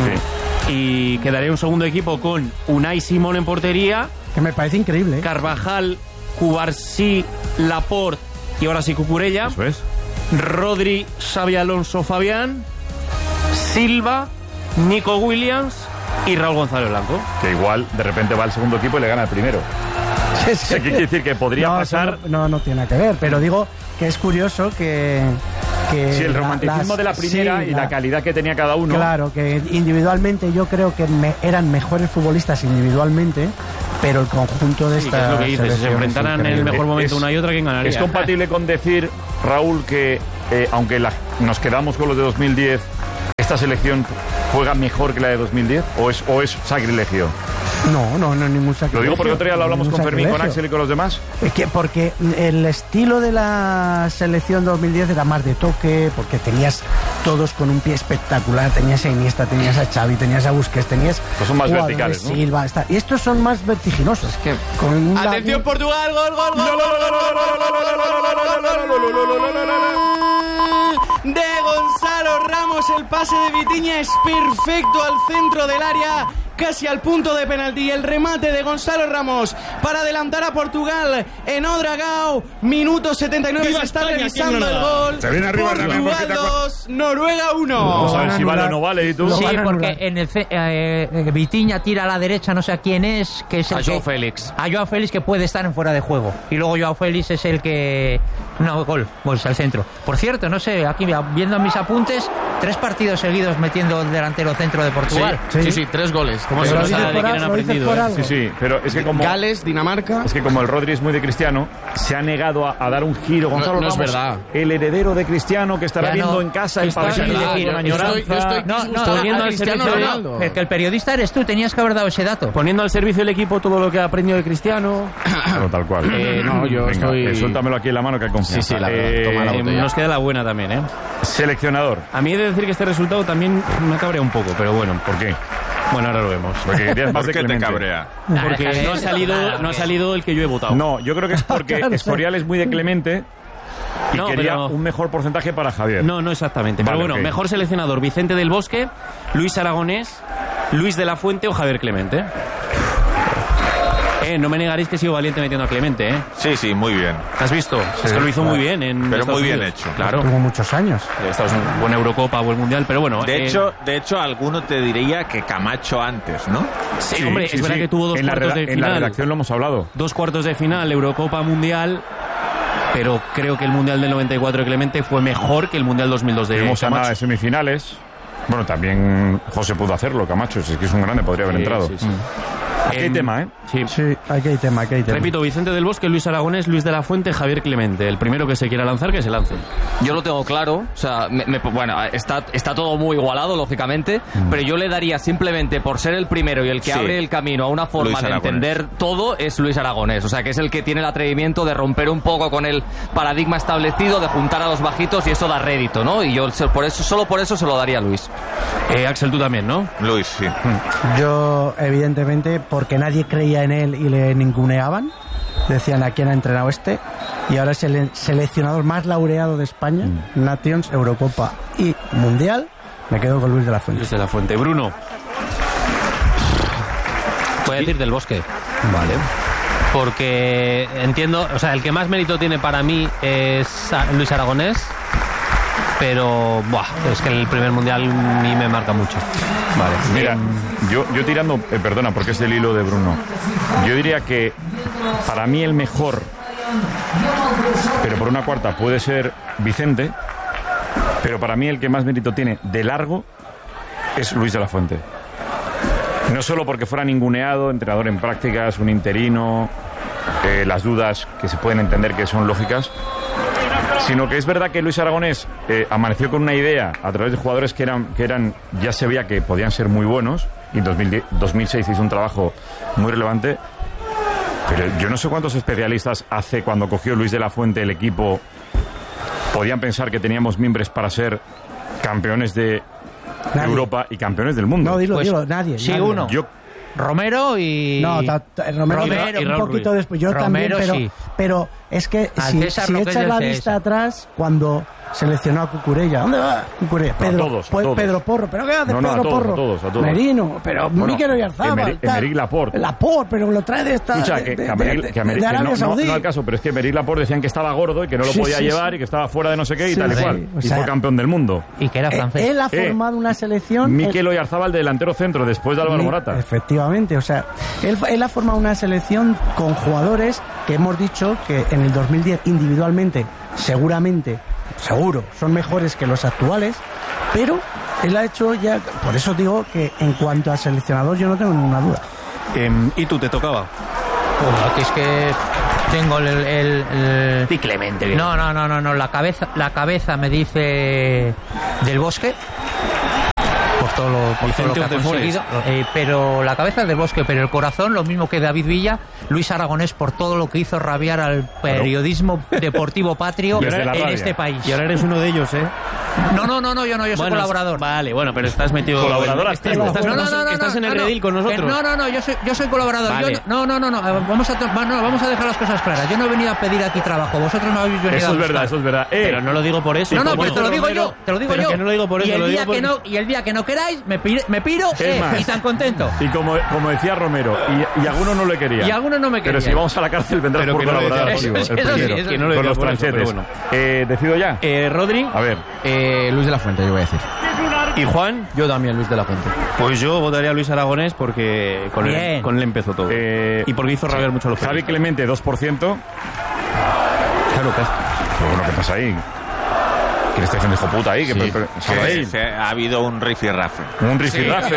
Sí. Y quedaría un segundo equipo con Unai Simón en portería. Que me parece increíble. ¿eh? Carvajal, Cubarsí, Laporte y ahora sí Cucurella. Eso es. Rodri, Xavi Alonso, Fabián, Silva, Nico Williams y Raúl González Blanco. Que igual de repente va al segundo equipo y le gana al primero. Sí, sí. ¿Qué quiere decir? Que podría no, pasar... No, no, no tiene nada que ver, pero digo que es curioso que... que sí, el romanticismo las, de la primera sí, y la, la calidad que tenía cada uno. Claro, que individualmente yo creo que me, eran mejores futbolistas individualmente, pero el conjunto de sí, esta es lo que dices, si se enfrentaran en el mejor momento es, una y otra, ¿quién ganaría? ¿Es compatible con decir, Raúl, que eh, aunque la, nos quedamos con los de dos mil diez, esta selección juega mejor que la de dos mil diez o es, o es sacrilegio? No, no, no, ningún sacrilegio. Lo digo porque otro día lo hablamos con Fermín, con Axel y con los demás. Es que porque el estilo de la selección dos mil diez era más de toque, porque tenías todos con un pie espectacular, tenías a Iniesta, tenías a Xavi, tenías a Busquets, tenías... Estos son más verticales, ¿no? Silva, está, y estos son más vertiginosos. Es que con un Atención, la... Portugal, gol, gol, gol, de Gonzalo Ramos, el pase de Vitinha es perfecto al centro del área, casi al punto de penalti. El remate de Gonzalo Ramos para adelantar a Portugal en Ouedraogo. Minuto setenta y nueve, se está España, revisando el gol. Se viene arriba Portugal dos, Noruega uno. Vamos a ver si vale o no vale. ¿Y tú? Sí, porque en el eh, Vitinha tira a la derecha, no sé a quién es, que es el a Joao que, Félix. A Joao Félix, que puede estar en fuera de juego. Y luego Joao Félix es el que... No, gol, gol al centro. Por cierto, no sé, aquí viendo mis apuntes, tres partidos seguidos metiendo el delantero centro de Portugal. Sí, sí, sí, sí tres goles. ¿Cómo se lo sabe de quién han aprendido? ¿eh? Sí, sí, pero es que como... Gales, Dinamarca... Es que como el Rodri es muy de Cristiano, se ha negado a, a dar un giro. Gonzalo no, no Ramos, es verdad. El heredero de Cristiano, que estará ya viendo no, en casa el está, partido verdad, con añoranza. Yo estoy no, no, poniendo a al servicio de Ronaldo. Que el periodista eres tú, tenías que haber dado ese dato. Poniendo al servicio del equipo todo lo que ha aprendido de Cristiano. Claro, tal cual. Eh, no, yo Venga, estoy... eh, suéltamelo aquí en la mano que hay confianza. Sí, sí, la verdad. Eh, Toma la Eh, botella. nos queda la buena también, ¿eh? Seleccionador. A mí he de decir que este resultado también me cabrea un poco, pero bueno. ¿Por qué? Bueno, ahora lo vemos. Porque querías más ¿Por de qué te Clemente. cabrea? Porque no ha salido, no ha salido el que yo he votado. No, yo creo que es porque Escorial es muy de Clemente y No, quería pero- un mejor porcentaje para Javier. No, no exactamente. Pero Vale, bueno, ok. mejor seleccionador: Vicente del Bosque, Luis Aragonés, Luis de la Fuente o Javier Clemente. Eh, no me negaréis que he sido valiente metiendo a Clemente, ¿eh? Sí, sí, muy bien. ¿Has visto? Es que lo hizo muy bien en Pero Estados muy bien Unidos. hecho. Claro. Tuvo muchos años. Estados Unidos, buena Eurocopa, buen Mundial, pero bueno. De eh, hecho, de hecho, alguno te diría que Camacho antes, ¿no? sí, hombre, es verdad que tuvo dos en la, cuartos reda- de en la final. redacción lo hemos hablado. Dos cuartos de final, Eurocopa, Mundial. Pero creo que el Mundial del noventa y cuatro de Clemente fue mejor que el Mundial dos mil dos de Tuvimos a nada Camacho. de semifinales. Bueno, también José pudo hacerlo, Camacho. Es que es un grande, podría haber Sí, entrado. sí, sí. Aquí hay Em, tema, ¿eh? Sí. Sí, aquí hay tema, aquí hay tema. Repito, Vicente del Bosque, Luis Aragonés, Luis de la Fuente, Javier Clemente. El primero que se quiera lanzar, que se lance. Yo lo tengo claro, o sea, me- me- bueno, está, está todo muy igualado, lógicamente, pero yo le daría simplemente por ser el primero y el que Sí. abre el camino a una forma Luis de Aragonés. entender todo es Luis Aragonés, o sea, que es el que tiene el atrevimiento de romper un poco con el paradigma establecido, de juntar a los bajitos y eso da rédito, ¿no? Y yo se- por eso, solo por eso se lo daría a Luis. Eh, Axel, tú también, ¿no? Luis, sí. Yo, evidentemente, porque nadie creía en él y le ninguneaban, decían a quién ha entrenado este, y ahora es el seleccionador más laureado de España, Nations, Eurocopa y Mundial. Me quedo con Luis de la Fuente. Luis de la Fuente. Bruno. Voy a decir del Bosque. Vale. Porque entiendo, o sea, el que más mérito tiene para mí es a- Luis Aragonés, pero buah, es que el primer mundial a mí me marca mucho. Vale, mira, yo, yo tirando, eh, perdona, porque es del hilo de Bruno. Yo diría que para mí el mejor, pero por una cuarta, puede ser Vicente, pero para mí el que más mérito tiene de largo es Luis de la Fuente. No solo porque fuera ninguneado, entrenador en prácticas, un interino, eh, las dudas que se pueden entender que son lógicas, sino que es verdad que Luis Aragonés eh, amaneció con una idea a través de jugadores que eran, que eran, ya se veía que podían ser muy buenos, y en dos mil diez, dos mil seis hizo un trabajo muy relevante, pero yo no sé cuántos especialistas hace cuando cogió Luis de la Fuente el equipo, podían pensar que teníamos mimbres para ser campeones de Nadie. Europa y campeones del mundo. No, dilo, Pues, dilo, nadie. sí, nadie. uno. Yo Romero y... No, ta- ta- Romero, Romero un y Raúl poquito Ruiz. después. Yo Romero también, pero, sí. pero es que Al si, César si lo que es echas del la César. vista atrás, cuando seleccionó a Cucurella. ¿Dónde va Cucurella? No, Pedro, a todos, a pues, todos. Pedro Porro. ¿Pero qué hace No, no, Pedro a todos, Porro? a todos, a todos. Merino, pero Bueno, Mikel Oyarzabal. Emerick- tal. Emerick Laporte. Laporte, pero lo trae de esta. Escucha, de, que, de- que a Emerick- de- que a Emerick- de que Arabia no, no, Saudí. no al caso, pero es que Emerick Laporte decían que estaba gordo y que no lo Sí, podía sí, llevar sí. y que estaba fuera de no sé qué y Sí, tal y sí. cual. O Y sea, fue campeón del mundo. Y que era Eh, francés. Él ha Eh, formado una selección. Mikel Oyarzabal, delantero centro, después de Álvaro Mi- Morata. Efectivamente, o sea, él, él ha formado una selección con jugadores que hemos dicho que en el dos mil diez individualmente, seguramente, seguro, son mejores que los actuales, pero él ha hecho ya, por eso digo que en cuanto a seleccionador yo no tengo ninguna duda. Em, ¿Y tú te tocaba? Pues aquí es que tengo el... el, el- Di Clemente. bien. No, no, no, no, no, la cabeza, la cabeza me dice Del Bosque. Por todo lo, por todo lo Vicente que ha Oteforest. conseguido. Eh, pero la cabeza es Del Bosque, pero el corazón, lo mismo que David Villa, Luis Aragonés, por todo lo que hizo rabiar al periodismo deportivo patrio Y ahora- en rabia. este país. Y ahora eres uno de ellos, ¿eh? No, no, no, no, yo no, yo soy Bueno, colaborador. Vale, bueno, pero estás metido... Colaborador estás, activo. estás, No, no, estás- no, no, estás en el no, no, redil con que nosotros. No, no, no, yo soy, yo soy colaborador. Vale. Yo no, no, no, no, no, vamos a, to- no, no, vamos a dejar las cosas claras. Yo no he venido a pedir aquí trabajo, vosotros me habéis venido Eso a es buscar. verdad, eso es verdad. Eh, Pero no lo digo por eso. No, no, como pero te lo dijo digo yo, Romero, te lo digo pero yo. que no lo digo por eso, y el lo día digo por... que no, y el día que no queráis, me, pire- me piro Es eh, más. y tan contento. Y como, como decía Romero, y, y algunos no le querían. Y algunos no me Pero querían. si vamos a la cárcel vendrás Pero por que no le colaborar decía activo, eso, el eso sí, primero. eso que no le Con decía los por eso, pero tranchetes. bueno. Eh, ¿Decido ya? Eh, Rodri A ver. Eh, Luis de la Fuente, yo voy a decir. y Juan, Yo también, Luis de la Fuente. pues yo votaría a Luis Aragonés porque con él, Bien. con él empezó todo. Eh, y porque hizo rabiar mucho a los Javi periodistas. Clemente, dos por ciento. Claro, que Pero bueno, ¿qué pasa ahí? ¿Quién está diciendo hijo puta ahí? ¿Qué, Sí, pero- que Sabéis? se- ha habido un rifirrafe. Un rifirrafe.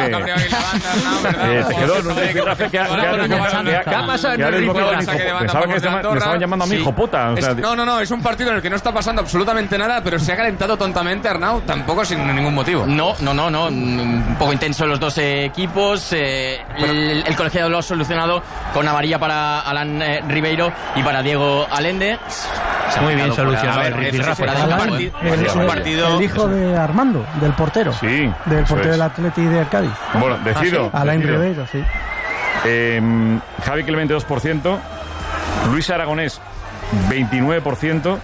Eh, se quedó en un rifirrafe que ha- que ha- que ha- ¿Qué ha pasado en que ha el desbocado en rifirrafe? hijo- Pensaba que estaba- me estaban llamando a mí Sí. hijo puta. o sea, Es- no, no, no, es un partido en el que no está pasando absolutamente nada, pero se ha calentado tontamente Arnau, tampoco sin ningún motivo. No, no, no, no. Un poco intenso los dos eh, equipos. eh, el, el colegiado lo ha solucionado con amarilla para Alan eh, Ribeiro y para Diego Alende. Se ha Muy bien quedado fuera. solucionado A ver, el es- rifirrafe. es un Alan, parti- el, es un el- partido. el hijo de Armando, del portero. Sí. Del eso portero es. del Atleti de Cádiz. Bueno, decido. Alain decido. Ribeiro, sí. Eh, Javi Clemente, dos por ciento. Luis Aragonés, veintinueve por ciento.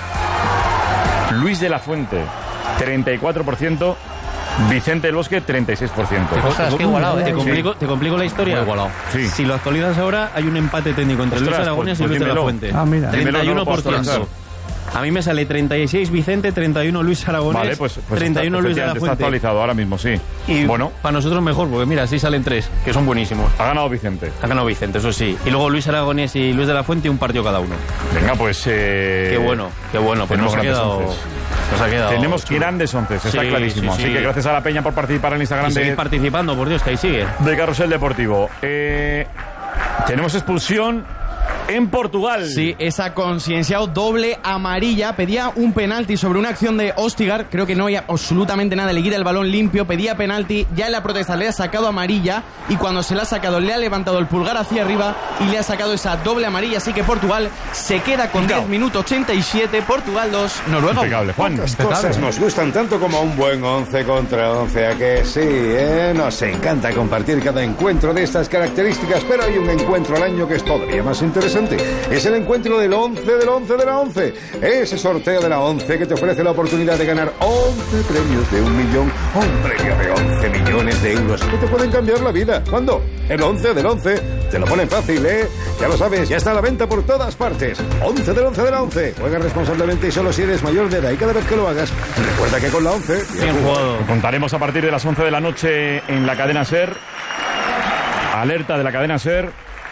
Luis de la Fuente, treinta y cuatro por ciento. Vicente del Bosque, treinta y seis por ciento. Ostras, qué igualado, ¿Te eh. complico, ¿Te complico la historia? Muy igualado. Sí. Si lo actualizas ahora, hay un empate técnico entre Ostras, Luis Aragonés pues- y Luis pues de la dímelo. Fuente. Ah, mira. Dímelo, treinta y no uno lo por puedo ciento. A mí me sale treinta y seis Vicente, treinta y uno Luis Aragonés, Vale, pues, pues treinta y uno está, Luis de la efectivamente, está Fuente. actualizado ahora mismo, sí. Y bueno, para nosotros mejor, porque mira, así salen tres, que son buenísimos. ha ganado Vicente. Ha ganado Vicente, eso sí. Y luego Luis Aragonés y Luis de la Fuente, un partido cada uno. Venga, pues... Eh, Qué bueno, qué bueno. Pues tenemos nos ha grandes quedado... onces. Nos ha quedado Tenemos chulo. grandes once, está Sí, clarísimo. sí, sí. Así que gracias a la Peña por participar en el Instagram Y seguir de, participando, por Dios, que ahí sigue. de Carrusel Deportivo. Eh, tenemos expulsión en Portugal. Sí, esa concienciado doble amarilla. Pedía un penalti sobre una acción de Ostigar. Creo que no hay absolutamente nada. Le quita el balón limpio. Pedía penalti. Ya en la protesta le ha sacado amarilla. Y cuando se la ha sacado, le ha levantado el pulgar hacia arriba. Y le ha sacado esa doble amarilla. Así que Portugal se queda con diez minutos ochenta y siete. Portugal dos, Noruega uno. Impecable, Juan. Pocas cosas nos gustan tanto como un buen once contra once, ¿a que sí? ¿eh? Nos encanta compartir cada encuentro de estas características, pero hay un encuentro al año que es todavía más interesante. Es el encuentro del once del once de la once. Ese sorteo de la once que te ofrece la oportunidad de ganar once premios de un millón o un premio de once millones de euros que te pueden cambiar la vida. ¿Cuándo? El once del once. Te lo ponen fácil, ¿eh? Ya lo sabes, ya está a la venta por todas partes. once del once de la once. Juega responsablemente y solo si eres mayor de edad. Y cada vez que lo hagas, recuerda que con la once... Bien jugado. Contaremos a partir de las once de la noche en la cadena SER. Alerta de la cadena SER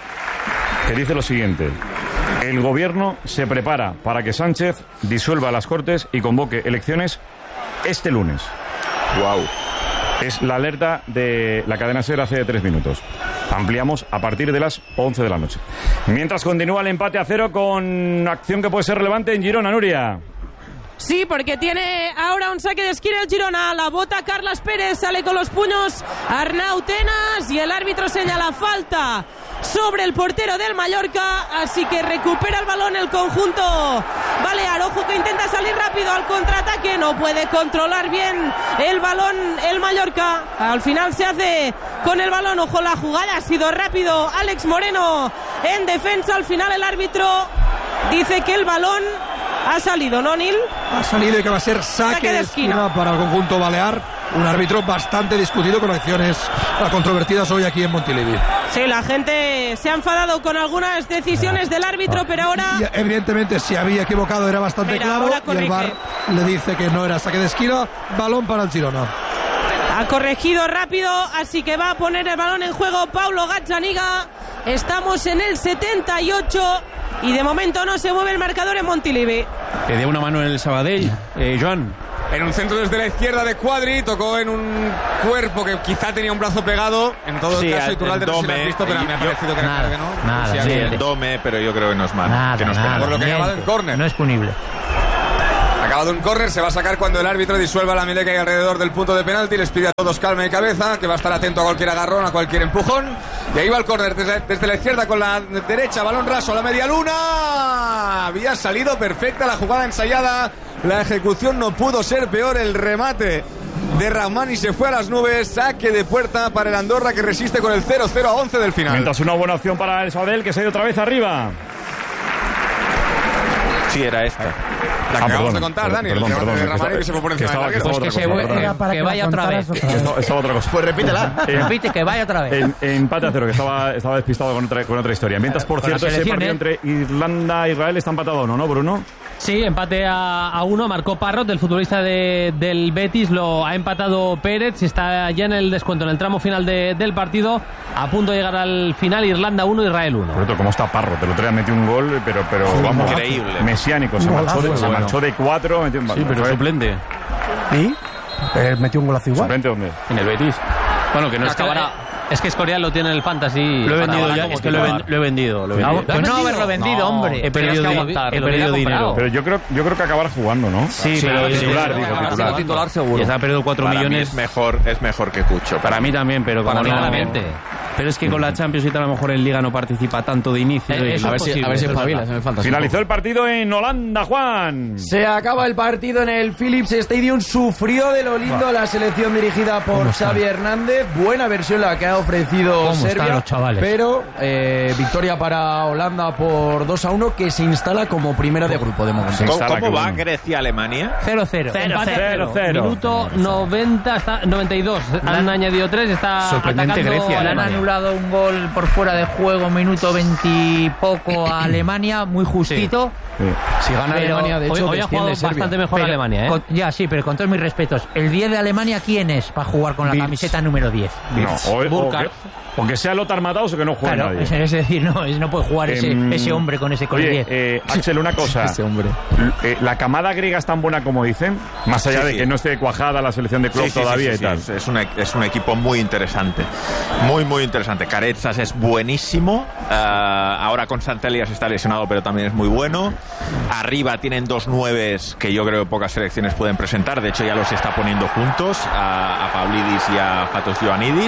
que dice lo siguiente. El gobierno se prepara para que Sánchez disuelva las Cortes y convoque elecciones este lunes. Wow. Es la alerta de la cadena SER hace tres minutos. Ampliamos a partir de las once de la noche. Mientras continúa el empate a cero con acción que puede ser relevante en Girona, Nuria. Sí, porque tiene ahora un saque de esquina el Girona. La bota Carlas Pérez, sale con los puños Arnau Tenas y el árbitro señala falta sobre el portero del Mallorca. Así que recupera el balón el conjunto Balear. Ojo que intenta salir rápido al contraataque. No puede controlar bien el balón el Mallorca. Al final se hace con el balón. Ojo, la jugada ha sido rápido. Alex Moreno en defensa. Al final el árbitro dice que el balón Ha salido, ¿no, Nil? Ha salido y que va a ser saque, Saque de de esquina. esquina para el conjunto balear. Un árbitro bastante discutido con acciones controvertidas hoy aquí en Montilivi. Sí, la gente se ha enfadado con algunas decisiones del árbitro, pero ahora... Y evidentemente, si había equivocado era bastante Mira, claro. ahora Y el corrige. V A R le dice que no era saque de esquina. Balón para el Girona. Ha corregido rápido, así que va a poner el balón en juego Paulo Gazzaniga. Estamos en el setenta y ocho y de momento no se mueve el marcador en Montilivi. Que dé una mano en el Sabadell, eh, Joan. En un centro desde la izquierda de Cuadri, tocó en un cuerpo que quizá tenía un brazo pegado. En todo Sí, el caso, el Iturralde no sé si lo has Dome, visto, pero y me ha yo- parecido que era nada, tarde, ¿no? nada, Sí, Sí, había- el Dome, pero yo creo que no es mano. Nada, que no es nada. penal. Por lo que ha acabado en Miente. córner. No es punible. Ha acabado un córner, se va a sacar cuando el árbitro disuelva la melea que hay alrededor del punto de penalti. Les pide a todos calma y cabeza, que va a estar atento a cualquier agarrón, a cualquier empujón. Y ahí va el córner desde, desde la izquierda con la derecha, balón raso a la media luna. Había salido perfecta la jugada ensayada. La ejecución no pudo ser peor, el remate de Rahmani se fue a las nubes. Saque de puerta para el Andorra, que resiste con el cero cero a once del final. Mientras una buena opción para el Sabadell, que se ha ido otra vez arriba. Sí, era esta. La que Ah, acabamos perdón, de contar, perdón, Dani, el perdón, remate perdón, de que Rahmani estaba- que se fue por que encima del estaba- que larguero. estaba Pues que otra se cosa, vuelve- perdón. Era para que que vaya la otra vez. contaras otra vez. Estaba, estaba otra cosa. Pues repítela. Eh, Repite, que vaya otra vez. En, empate a cero, que estaba, estaba despistado con otra, con otra historia. Mientras, por Con la cierto, ese selección, partido ¿eh? entre Irlanda e Israel está empatado o no, ¿no, Bruno? Sí, empate a, a uno, marcó Parrot, el futbolista de, del Betis, lo ha empatado Pérez, está ya en el descuento, en el tramo final de- del partido, a punto de llegar al final, Irlanda uno, Israel uno. Por otro, ¿cómo está Parro? Te lo traía, metió un gol, pero, pero vamos, increíble. mesiánico. Se marchó, de, se Bueno. marchó de cuatro. Metió un Sí, pero suplente. ¿Y? Eh, metió un golazo igual. ¿Suplente dónde? En el Betis. Bueno, que no es que, Acabará. Es que Escorial lo tiene en el Fantasy. lo he vendido Acabará ya, como es que lo he, titular. ven- lo he vendido. Lo he No, vendido. pues no haberlo vendido, No, hombre. He Tenías perdido, que di- aguantar, he lo perdido hubiera dinero. comprado. Pero yo creo, yo creo que acabar jugando, ¿no? Sí, Sí, pero sí, titular, sí, digo, acabará titular. siendo titular seguro. Ya se ha perdido cuatro Para mí millones. es mejor, es mejor que Cucho. Para mí también, pero como Para no- claramente. Pero es que con la Champions y tal, a lo mejor en Liga no participa tanto de inicio. Eh, y- eso A ver si, a ver si espabilas en el fantasy. Finalizó el partido en Holanda, Juan. Se acaba el partido en el Philips Stadium. Sufrió de lo lindo la selección dirigida por Xavi Hernández. Buena versión la que ha ofrecido ¿Cómo están Serbia. los chavales? Pero eh, victoria para Holanda por dos a uno, que se instala como primera de grupo de momento. ¿Cómo, instala, cómo qué va bueno. Grecia-Alemania? cero cero. Empate a cero, cero. Minuto noventa, está, noventa y dos. Han añadido tres, está Sorprendente atacando Grecia, Le han Alemania. anulado un gol por fuera de juego, minuto veintipoco a Alemania, muy justito. Si gana Pero Alemania, de Hoy, hecho, hoy ha jugado desciende Serbia. bastante mejor Pero Alemania, ¿eh? con- ya, sí, pero con todos mis respetos. ¿El diez de Alemania quién es para jugar con la Wirtz. camiseta número diez? No, o, o Burkhardt. que, o que sea Lothar Matthaus o que no juegue Claro, nadie. es, es decir, no, es- no puede jugar ese, Em, ese hombre con ese con el Oye, diez. eh, Axel, una cosa. Ese hombre. L- eh, ¿La camada griega es tan buena como dicen? Más allá Sí, de sí. que no esté cuajada la selección de Klopp Sí, sí, todavía sí, y sí, tal. sí. Es, un, es un equipo muy interesante. Muy, muy interesante. Carezas es buenísimo. Ah, ahora Constantelias está lesionado, pero también es muy bueno. Arriba tienen dos nueves que yo creo que pocas selecciones pueden presentar. De hecho, ya los está poniendo juntos, a, a Pavlidis y a Fatos Ioannidis.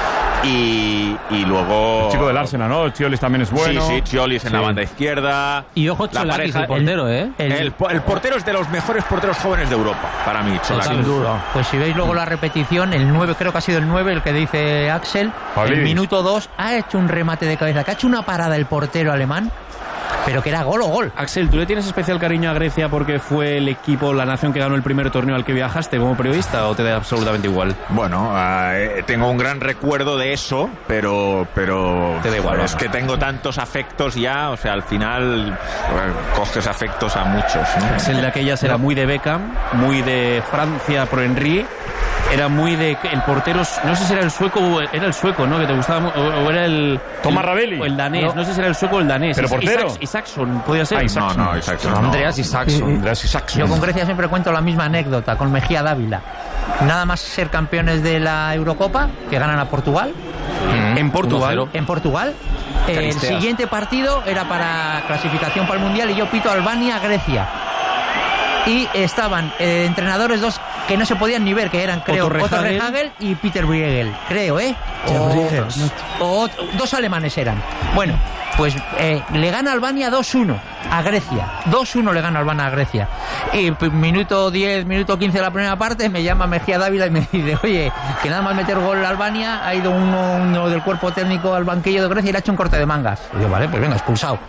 Y, y luego... El chico del Arsenal, ¿no? Chiolis también es bueno. Sí, sí, Chiolis en Sí. la banda izquierda. Y ojo, La Cholakis, pareja- el portero, ¿eh? El, po- el portero es de los mejores porteros jóvenes de Europa, para mí, Cholakis. Sin duda. Pues si veis luego la repetición, el nueve, creo que ha sido el nueve, el que dice Axel, Pavlidis. el minuto dos, ha hecho un remate de cabeza, que ha hecho una parada el portero alemán, pero que era gol o gol. Axel, ¿tú le tienes especial cariño a Grecia porque fue el equipo, la nación que ganó el primer torneo al que viajaste como periodista, o te da absolutamente igual? Bueno, eh, tengo un gran recuerdo de eso, pero pero Te da igual, es ¿no? que tengo tantos afectos ya, o sea, al final eh, coges afectos a muchos, ¿no? Axel de aquellas era muy de Beckham, muy de Francia por Henry, era muy de el portero, no sé si era el sueco o era el sueco, ¿no? Que te gustaba mu- o, o era el Thomas el- Ravelli. o el danés, no. No. sé si era el sueco o el danés. ¿Pero Is- portero? Isaac- Isaacson, podía ser. Ah, Isaacson. No, no, Isaacson no. Andreas Isaacson. Andreas Isaacson. Yo con Grecia siempre cuento la misma anécdota, con Mejía Dávila. Nada más ser campeones de la Eurocopa, que ganan a Portugal. En Portugal. En Portugal. El Caristea. siguiente partido era para clasificación para el Mundial y yo pito Albania-Grecia. Y estaban eh, entrenadores dos que no se podían ni ver, que eran, creo, Otto Otto Rehhagel. Rehhagel y Peter Briegel, creo, ¿eh? O, o ot- dos alemanes eran. Bueno, pues eh, le gana Albania dos uno a Grecia. dos uno le gana Albania a Grecia. Y pues, minuto diez, minuto quince de la primera parte me llama Mejía Dávila y me dice, oye, que nada más meter gol a Albania ha ido uno, uno del cuerpo técnico al banquillo de Grecia y le ha hecho un corte de mangas. Y yo, vale, pues venga, expulsado.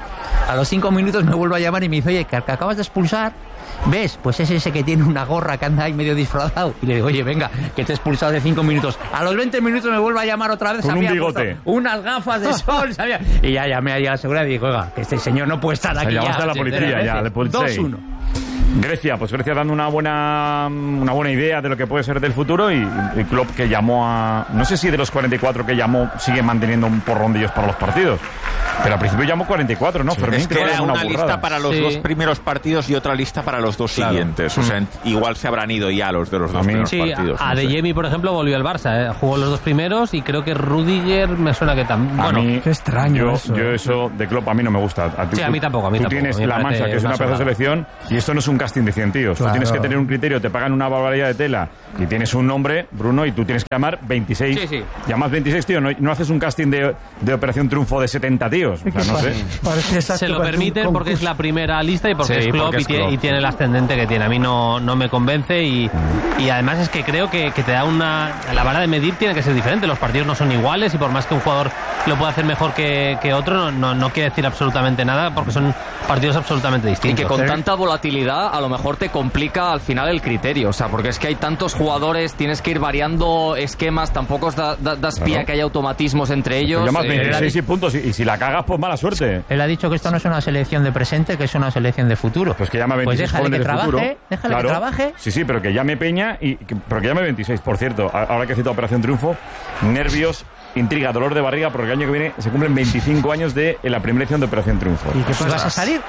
A los cinco minutos me vuelve a llamar y me dice, oye, que que acabas de expulsar, ¿ves? Pues es ese que tiene una gorra que anda ahí medio disfrazado. Y le digo, oye, venga, que te he expulsado de cinco minutos. A los veinte minutos me vuelve a llamar otra vez. Con un bigote. Unas gafas de sol, ¿sabía? Y ya llamé ahí a la seguridad y digo, oiga, que este señor no puede estar aquí. Ya llamaste a la policía, ya, le pulsé. dos uno. Grecia, pues Grecia dando una buena una buena idea de lo que puede ser del futuro, y el club que llamó a... No sé si de los cuarenta y cuatro que llamó sigue manteniendo un porrón de ellos para los partidos, pero al principio llamó cuarenta y cuatro, ¿no? Sí, Fermín, es que era una, una lista para los sí. dos primeros partidos y otra lista para los dos claro. siguientes. O sea, igual se habrán ido ya los de los dos primeros sí, partidos. A, a no sé. Adeyemi, por ejemplo, volvió al Barça. ¿eh? Jugó los dos primeros y creo que Rudiger me suena que también. Bueno, mí, qué extraño yo, eso. Yo eso de club a mí no me gusta. A ti, sí, a mí tampoco. A mí tú tampoco. tienes Me la Mancha, que es una pedazo de selección, y esto no es un casting de cien tíos. Claro. Tú tienes que tener un criterio, te pagan una barbaridad de tela y tienes un nombre, Bruno, y tú tienes que llamar veintiséis. Sí, sí. Llamas veintiséis, tío, no, no haces un casting de, de Operación Triunfo de setenta tíos. O sea, no sé. Parece exacto, se lo parece un permiten porque es la primera lista y porque Sí, es Klopp porque y, es tiene, Klopp. y tiene el ascendente que tiene. A mí no, no me convence y, y además es que creo que, que te da una... La vara de medir tiene que ser diferente. Los partidos no son iguales y por más que un jugador lo pueda hacer mejor que, que otro, no, no, no quiere decir absolutamente nada porque son partidos absolutamente Y distintos. que con tanta volatilidad a lo mejor te complica al final el criterio, o sea, porque es que hay tantos jugadores, tienes que ir variando esquemas, tampoco os da, da, das pie a que haya automatismos entre ellos. Llamas eh, veintiséis y puntos y, y si la cagas, pues mala suerte. Él ha dicho que esto no es una selección de presente, que es una selección de futuro. Pues que llama veintiséis pues déjale jóvenes que de trabaje, futuro. déjale Claro. que trabaje. Sí, sí, pero que llame Peña y que, pero que llame veintiséis. Por cierto, a- ahora que he citado Operación Triunfo, nervios, intriga, dolor de barriga, porque el año que viene se cumplen veinticinco años de en la primera edición de Operación Triunfo. ¿Y qué pasa? ¿Vas a salir?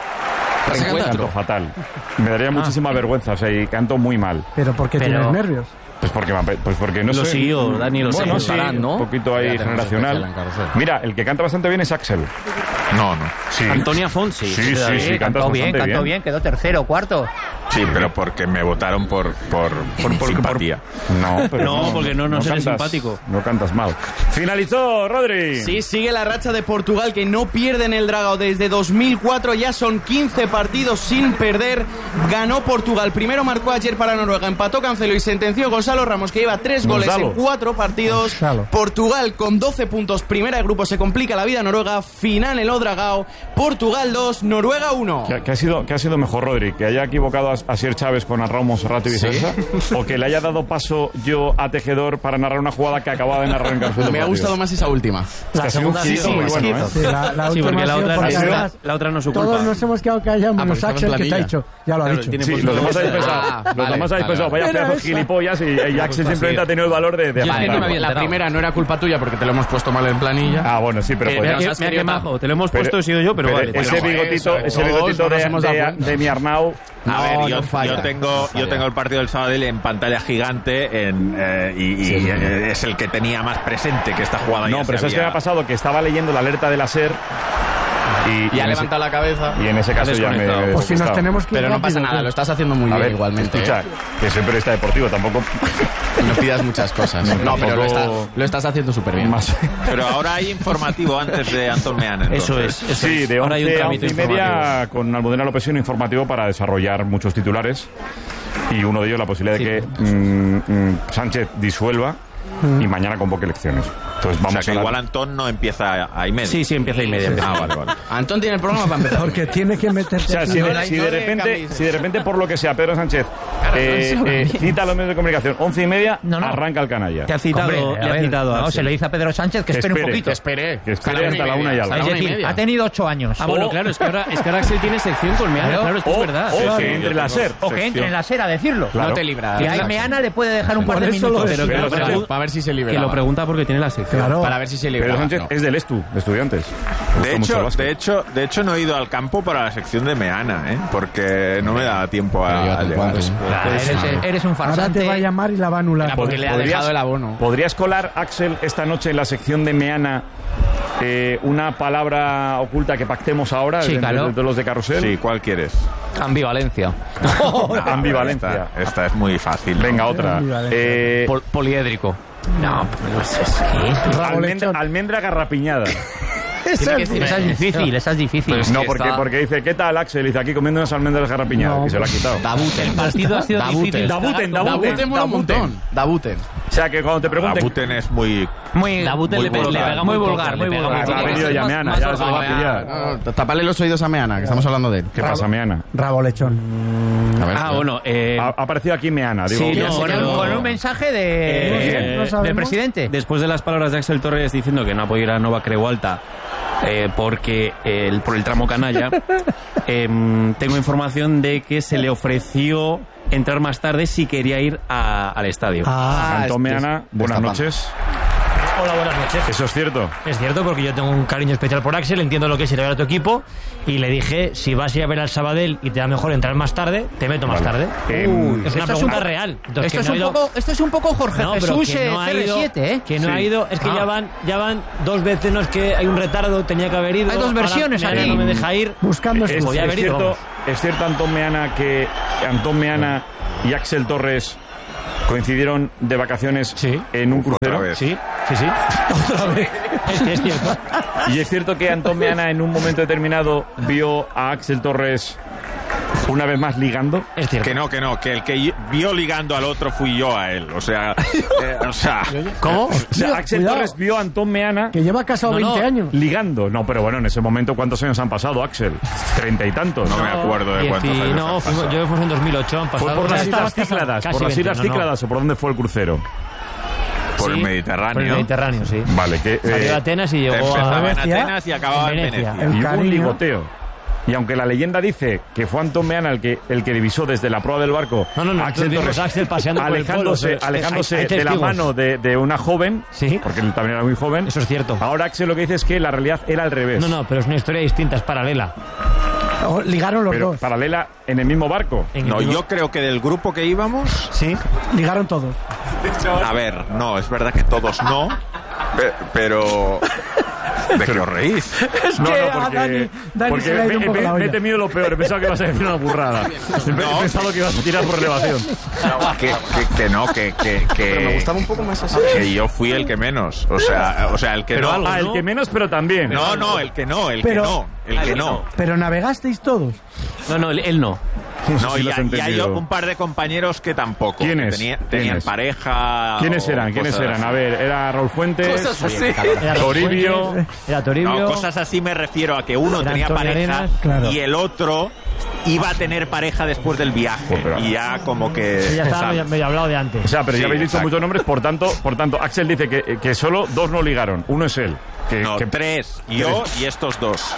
Canto fatal. Me daría muchísima vergüenza, o sea, y canto muy mal. Pero ¿por qué Pero- tienes nervios? Pues porque, me ape- pues porque no Lo sé. siguió, Dani, lo bueno, siguió. sí, Farán, ¿no? un poquito ahí Ya tenemos especial generacional. en Carrusel. Mira, el que canta bastante bien es Axel. No, no. Sí. Antonia Fonsi. Sí, sí, sí, sí, cantas cantó bien, bastante cantó bien. bien, quedó tercero, cuarto. Sí, pero porque me votaron por, por, por simpatía. No, pero No, porque no nos eres cantas- simpático. No cantas mal. Finalizó, Rodri. Sí, sigue la racha de Portugal que no pierde en el Dragao desde dos mil cuatro, ya son quince partidos sin perder. Ganó Portugal, primero marcó ayer para Noruega, empató Cancelo y sentenció Gonzalo Ramos que lleva tres goles Gonzalo. en cuatro partidos. Gonzalo. Portugal con doce puntos, primera de grupo, se complica la vida a Noruega, final en el Dragao, Portugal dos, Noruega uno. ¿Qué, qué ha sido, ¿Qué ha sido mejor, Rodri? ¿Que haya equivocado a, a Sier Chávez con Arrau Monserrato y viceversa? ¿O que le haya dado paso yo a Tejedor para narrar una jugada que acababa de narrar en Carrusel Me ha Deportivo? gustado más esa última. Es que La ha sido un segunda giro sí, muy sí, bueno, ¿eh? Sí, la, la Sí, última porque la ha sido otra, porque no, además la otra no es su culpa. todos nos hemos quedado callados Ah, menos porque Axel, estaba en que te ha planilla. dicho. Ya lo ha Claro, dicho. tiene Sí, puesto- los demás habéis Ah, pensado, los vale, demás habéis vale, pensado, vaya Era pedazo de esa. gilipollas, y, y Axel simplemente ha tenido el valor de, de Yo- apuntarlo. yo no me había La enterado. primera no era culpa tuya porque te lo hemos puesto mal en planilla. Ah, bueno, sí, pero Eh, podría- Mira nos has que, mira querido que dar- majo, te lo hemos pero- puesto, he sido yo, pero, vale. ese Bueno, bigotito, eso, ese todos bigotito nos de, hemos dado de, cuenta. de mi Arnau. A No, ver, no yo, falla. yo tengo yo tengo el partido del sábado en pantalla gigante en, eh, y, y, eh, es el que tenía más presente que esta jugada No, ya pero se ¿sabes qué me había- ha pasado? Que estaba leyendo la alerta de la SER y, Y ha en ese- levantado la cabeza. y en ese caso ya me he Pues si nos despistado. tenemos que ir Pero no pasa rápido, nada, ¿qué? lo estás haciendo muy A bien ver, igualmente. escucha, ¿eh? que soy periodista deportivo, tampoco No pidas muchas cosas. No, pero lo, está- lo estás haciendo súper bien. más. Pero ahora hay informativo antes de Antón Meana. Eso entonces. es. Eso Sí, es. de Ahora hay un once a trámite once y media informativo. con Almudena López un informativo para desarrollar muchos titulares y uno de ellos la posibilidad de que mm, mm, Sánchez disuelva y mañana convoque elecciones. Entonces O vamos sea que a la- igual Antón no empieza a y media. Sí, sí, empieza y media. Ah, vale, vale. Antón tiene el programa para empezar. Porque tiene que O meterte sea, aquí. si No, de, no, si no de le repente, cambies. si de repente por lo que sea Pedro Sánchez eh, eh, cita a los medios de comunicación once y media, No, no. arranca el canalla. Te ha citado, Hombre, le a ha ver, citado a no, Axel. se le dice a Pedro Sánchez que Que espere un espere, poquito. que espere. Que espere hasta la una y algo. Es una y decir, media. ha tenido ocho años. Ah, bueno, claro, es que ahora, es que ahora Axel tiene sección con Meana, Claro. claro, es que es O- verdad. o Sí, que sí, entre yo la tengo SER. O que entre en la SER a decirlo. Claro. No te libras. Que ahí Meana le puede dejar un par de Por eso lo minutos. es. Pero que lo, Pero pregun- Para ver si se libera. que lo pregunta porque tiene la sección. Claro. Para ver si se Pedro libera. Sánchez No. es del Estu, de estudiantes. Me De gusta mucho el hecho, básquet. de hecho, de hecho no he ido al campo para la sección de Meana, ¿eh? Porque no me da tiempo Pero yo a, a tampoco, llegar. sí. Claro, eres, eres un Ahora farsante. te va a llamar y la va a anular. Era porque le ha ¿Podrías- dejado el abono. ¿Podrías colar, Axel, esta noche en la sección de Meana eh, una palabra oculta que pactemos ahora Sí, de, claro. de- de los de Carrusel? Sí, ¿cuál quieres? Ambivalencia. Ambivalencia. Esta, esta es muy fácil. ¿no? Venga, otra. Ambivalencia. Eh, Pol- poliédrico. No, pero es, es que es- almendra, almendra garrapiñada. Esa es, esa es difícil, esa es difícil. Pues no, porque, porque dice, ¿qué tal, Axel? Dice, aquí comiendo unas almendras de jarrapiñada, No, que se lo ha quitado. Dabuten. El partido ha sido difícil. Dabuten, Dabuten. Dabuten mola un montón. Dabuten. O sea, que cuando te pregunten... Dabuten es muy... Muy, Dabuten le, le pega muy vulgar, muy vulgar. Ha venido ya Meana, ya se lo va a pillar. No, no, tapale los oídos a Meana, que estamos hablando de él. ¿Qué pasa, Meana? Rabo lechón. A ver, Ah, bueno, eh, Ha, ha aparecido aquí Meana, digo. Sí, ¿quién? no, con, no, con no. un mensaje de, Eh, no sabemos. del presidente. después de las palabras de Axel Torres diciendo que no apoya a Nova Creu Alta eh, porque el, por el tramo canalla, eh, tengo información de que se le ofreció entrar más tarde si quería ir a- al estadio. Ah, Antón Meana, buenas destapando. noches. Hola, buenas noches. ¿Eso es cierto? Es cierto, porque yo tengo un cariño especial por Axel, entiendo lo que es ir a ver a tu equipo, y le dije, si vas a ir a ver al Sabadell y te da mejor entrar más tarde, te meto más Vale. tarde. Eh, es una esto es pregunta un po- real. Entonces, Esto que es, no un ha ido- poco, esto es un poco Jorge No, pero Jesús que no eh, ha C R ido, siete, ¿eh? que no Sí. ha ido, es que Ah. ya van ya van dos veces, no es que hay un retardo, tenía que haber ido. Hay dos ahora versiones Meana aquí. no me deja ir. buscando Es, excusas. Podía es haber ido, cierto, vamos. es cierto, Antón Meana, que Antón Meana y Axel Torres coincidieron de vacaciones Sí. en un Otra crucero. vez. Sí, sí, sí. Otra vez. Es que es cierto. Y es cierto que Antón Meana en un momento determinado vio a Axel Torres una vez más ligando. Es cierto. Que no, que no, que el que vio ligando al otro fui yo a él. O sea, eh, o sea... ¿Cómo? O sea, Axel Cuidado. Torres vio a Antón Meana Que lleva casado No, no. veinte años. ligando. No, pero bueno, en ese momento, ¿cuántos años han pasado, Axel? Treinta y tantos. No me acuerdo de Dieci- cuántos años No, han fuimos- pasado. yo fuimos en dos mil ocho, han ¿Fue pasado. por las Ya Islas estabas casado. Cícladas? Casi ¿Por las veinte, Islas no, no. Cícladas o por dónde fue el crucero? Por el Sí. Mediterráneo. Por el Mediterráneo, sí. Vale, que... Salió eh, de Atenas y llegó Empezaba a en Venecia. Atenas y acababa en En Venecia. Venecia. El y hubo un cariño. ligoteo. Y aunque la leyenda dice que fue Antón Meana el que, el que divisó desde la proa del barco No, no, no, a Axel nosotros vimos Torres a Axel paseando por el alejándose, pueblo, pero- alejándose hay- hay de la testigos. mano de, de una joven, Sí. porque él también era muy joven. Eso es cierto. Ahora Axel lo que dice es que la realidad era al revés. No, no, pero es una historia distinta, es paralela. Oh, ligaron los Pero dos. paralela en el mismo barco. En el No, mismo- yo creo que del grupo que íbamos... Sí. Ligaron todos. A ver, no, es verdad que todos no, pe- pero... ¿De qué os reís? Es No, que no, a porque, Dani, Dani porque se le ha ido un me, poco me- la me he olla. temido lo peor. He pensado que ibas a decir una burrada. He No. pensado que ibas a tirar por elevación. Que, que, que no, que, que, que, Pero me gustaba un poco más así. que yo fui el que menos. O sea, o sea el que Pero no. ah, el que menos, pero también. No, no, el que no, el Pero- que no, el que no. Pero navegasteis todos. No, no, él, él no. No, si y, lo has hay- y hay entendido. un par de compañeros que tampoco. ¿Quiénes? Que tenía- ¿Quiénes? tenían pareja. ¿Quiénes o eran? ¿Quiénes cosas eran? A así. ver, era Raúl Fuentes, Cosas así. Era Toribio. Fuentes, Era Toribio. No, cosas así me refiero a que uno Era tenía Antonio pareja Arenas, claro. y el otro iba a tener pareja después del viaje. Pues, pero- y ya como que. Sí, ya estaba ¿sabes? medio, medio hablado de antes. O sea, pero Sí, ya habéis dicho exacto. muchos nombres, por tanto, por tanto, Axel dice que, que solo dos no ligaron. Uno es él. Que, No, que- tres. Yo y estos dos.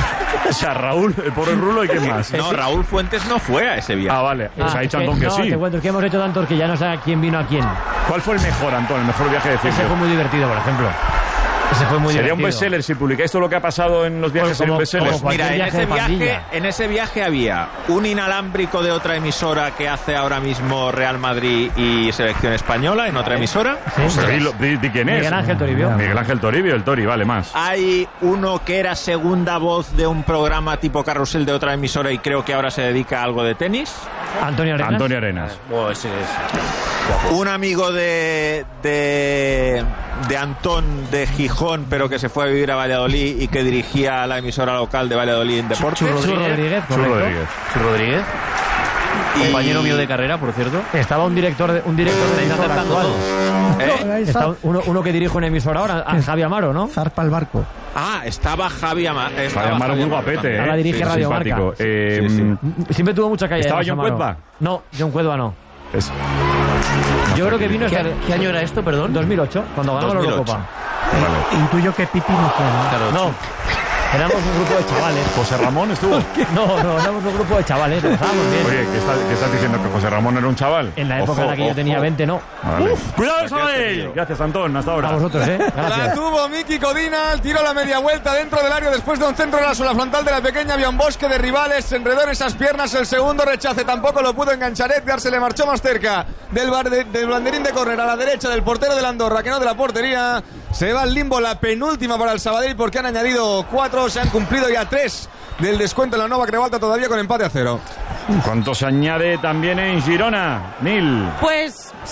o sea, Raúl, el pobre Rulo y quién más. No, Raúl Fuentes no fue a ese viaje. Ah, vale. Pues Ah, ha dicho es que- Antón que no, sí. te cuento, es que hemos hecho tantos que ya no sé quién vino a quién. ¿Cuál fue el mejor, Antón? El mejor viaje de Ese ciclo. fue muy divertido, por ejemplo. Ese fue muy Sería un divertido. bestseller si publicáis todo lo que ha pasado en los viajes. Pues Sería un como- bestseller. como Mira, en viaje ese de viaje, pandilla. en ese viaje había un inalámbrico de otra emisora que hace ahora mismo Real Madrid y Selección Española en otra emisora. Pues dilo- di, di quién es. Miguel Ángel Toribio. Miguel Ángel Toribio, el Tori, vale más. Hay uno que era segunda voz de un programa tipo Carrusel de otra emisora y creo que ahora se dedica a algo de tenis. Antonio Arenas. Antonio Arenas. Un amigo de, de, de Antón de Gijón, pero que se fue a vivir a Valladolid y que dirigía la emisora local de Valladolid en Deportes. Chu Rodríguez, Chu correcto. Rodríguez. Chu Rodríguez. Y- Compañero mío de carrera, por cierto. Estaba un director de, un director de Estáis emisora acertando actual. todos. ¿Eh? Ahí Está está. uno, uno que dirige una emisora ahora, a Javi Amaro, ¿no? Zarpa el barco. Ah, estaba Javi Amaro. Javi Amaro muy guapete, ¿eh? Ahora dirige Sí, Radio simpático. Marca. Eh, Sí, sí. Siempre tuvo mucha calle. ¿Estaba además, John Amaro. Cuetva? No, John Cuetva no. es- Yo creo que vino ¿Qué, hasta qué año era esto, perdón? dos mil ocho, cuando ganamos la dos mil ocho. Eurocopa. Vale. Intuyo que Pipi no fue, ¿no? No, éramos un grupo de chavales. José Ramón estuvo. No, no, éramos un grupo de chavales, lo pasábamos bien. Oye, ¿qué estás, qué estás diciendo? ¿Que José Ramón era un chaval? En la época Ojo, en la que yo ojo. tenía veinte, no. Vale. ¡Cuidado, Sabadell! Gracias, Antón. Hasta ahora. A vosotros, ¿eh? La Gracias. tuvo Miki Codina, el tiro a la media vuelta dentro del área después de un centro de la sola frontal de la pequeña. Había un bosque de rivales, se enredó en esas piernas. El segundo rechace tampoco lo pudo enganchar. Edgar se le marchó más cerca del, bar de- del banderín de córner a la derecha del portero del Andorra, que no de la portería. Se va al limbo la penúltima para el Sabadell porque han añadido cuatro, se han cumplido ya tres del descuento en la Nova Creu Alta, todavía con empate a cero. ¿Cuánto se añade también en Girona? Mil. Pues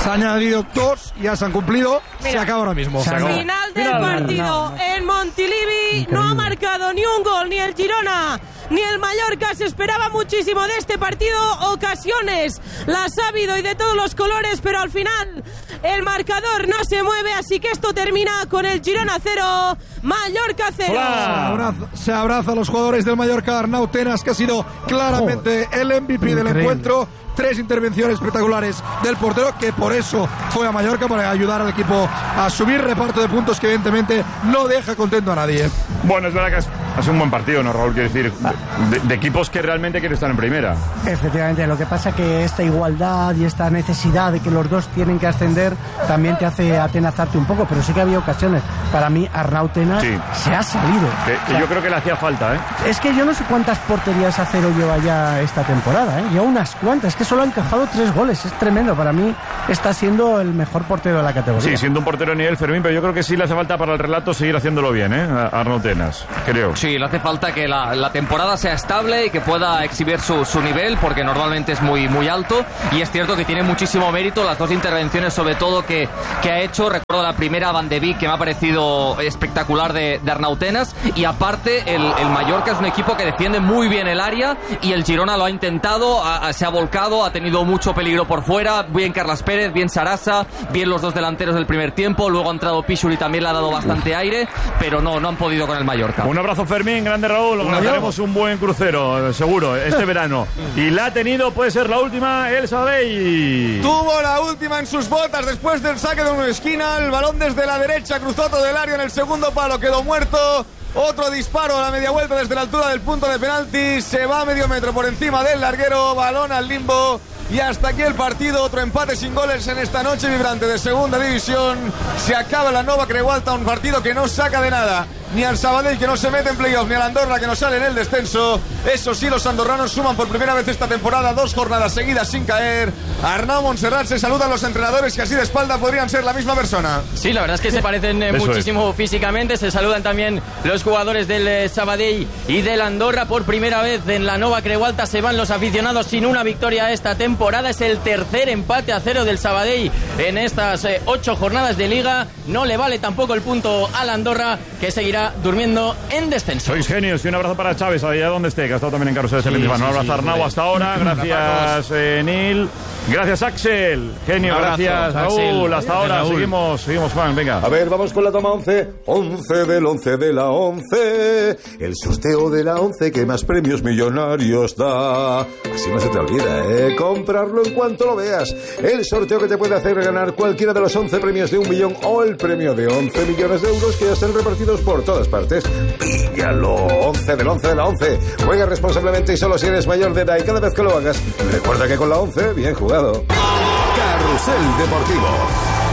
Se han añadido dos, ya se han cumplido. Mira, se acaba ahora mismo. Final del Final. partido No. en Montilivi. No ha marcado ni un gol ni el Girona ni el Mallorca. Se esperaba muchísimo de este partido. Ocasiones las ha habido y de todos los colores, pero al final el marcador no se mueve. Así que esto termina con el Girona cero, Mallorca cero. Se abraza, se abraza a los jugadores del Mallorca. Arnau Tenas, que ha sido claramente el M V P del Increíble. encuentro. Tres intervenciones espectaculares del portero, que por eso fue a Mallorca, para ayudar al equipo a subir. Reparto de puntos que evidentemente no deja contento a nadie. Bueno, es verdad que es, es un buen partido, ¿no, Raúl? Quiero decir, de, de equipos que realmente quieren estar en primera. Efectivamente, lo que pasa que esta igualdad y esta necesidad de que los dos tienen que ascender también te hace atenazarte un poco, pero sí que había ocasiones. Para mí, Arnau Tenas Sí. se ha salido. Que, que O sea, yo creo que le hacía falta, ¿eh? Es que yo no sé cuántas porterías a cero lleva ya esta temporada, ¿eh? Lleva unas cuantas, es que solo ha encajado tres goles, es tremendo. Para mí está siendo el mejor portero de la categoría. Sí, siendo un portero de nivel, Fermín, pero yo creo que sí le hace falta para el relato seguir haciéndolo bien, ¿eh? A Arnau Tenas, creo. Sí, le hace falta que la, la temporada sea estable y que pueda exhibir su, su nivel, porque normalmente es muy, muy alto. Y es cierto que tiene muchísimo mérito las dos intervenciones, sobre todo, que, que ha hecho. Recuerdo la primera, Van de Beek, que me ha parecido espectacular de, de Arnau Tenas. Y aparte, el, el Mallorca es un equipo que defiende muy bien el área, y el Girona lo ha intentado, ha- ha- se ha volcado, ha tenido mucho peligro por fuera. Bien Carlas Pérez, bien Sarasa, bien los dos delanteros del primer tiempo. Luego ha entrado Pichul y también le ha dado bastante aire, pero no, no han podido con el Mallorca. Un abrazo, Fermín, grande Raúl. Organizaremos un buen crucero, eh, seguro, este verano. Y la ha tenido, puede ser la última, el Sabadell. Tuvo la última en sus botas después del saque de una esquina. El balón desde la derecha cruzó todo el área en el segundo palo, quedó muerto. Otro disparo a la media vuelta desde la altura del punto de penalti. Se va a medio metro por encima del larguero. Balón al limbo. Y hasta aquí el partido. Otro empate sin goles en esta noche vibrante de segunda división. Se acaba la Nova Creualta, un partido que no saca de nada ni al Sabadell, que no se mete en playoff, ni al Andorra, que no sale en el descenso. Eso sí, los andorranos suman por primera vez esta temporada dos jornadas seguidas sin caer. Arnau Montserrat, se saludan los entrenadores, que así de espalda podrían ser la misma persona. Sí, la verdad es que se parecen eh, Eso muchísimo físicamente. Se saludan también los jugadores del eh, Sabadell y del Andorra. Por primera vez en la Nova Creualta se van los aficionados sin una victoria esta temporada. Es el tercer empate a cero del Sabadell en estas eh, ocho jornadas de liga. No le vale tampoco el punto al Andorra, que seguirá durmiendo en descenso. Sois genios, y un abrazo para Chávez, allá donde esté, que ha estado también en Carrusel Sí, Televisivo. sí, Un abrazo sí, a Arnau hombre. hasta ahora. Un abrazo. Gracias, eh, Neil. Gracias, Axel. Genio, Un abrazo, gracias, Axel. Raúl. Hasta ahora, Raúl. seguimos, seguimos, Juan, venga. A ver, vamos con la toma once. once del once de la once. El sorteo de la once que más premios millonarios da. Así no se te olvida, ¿eh? Comprarlo en cuanto lo veas. El sorteo que te puede hacer ganar cualquiera de los once premios de un millón o el premio de once millones de euros que ya están repartidos por todas partes. Píllalo. once del once de la once. Juega responsablemente y solo si eres mayor de edad, y cada vez que lo hagas, recuerda que con la once, bien jugado. Carrusel Deportivo.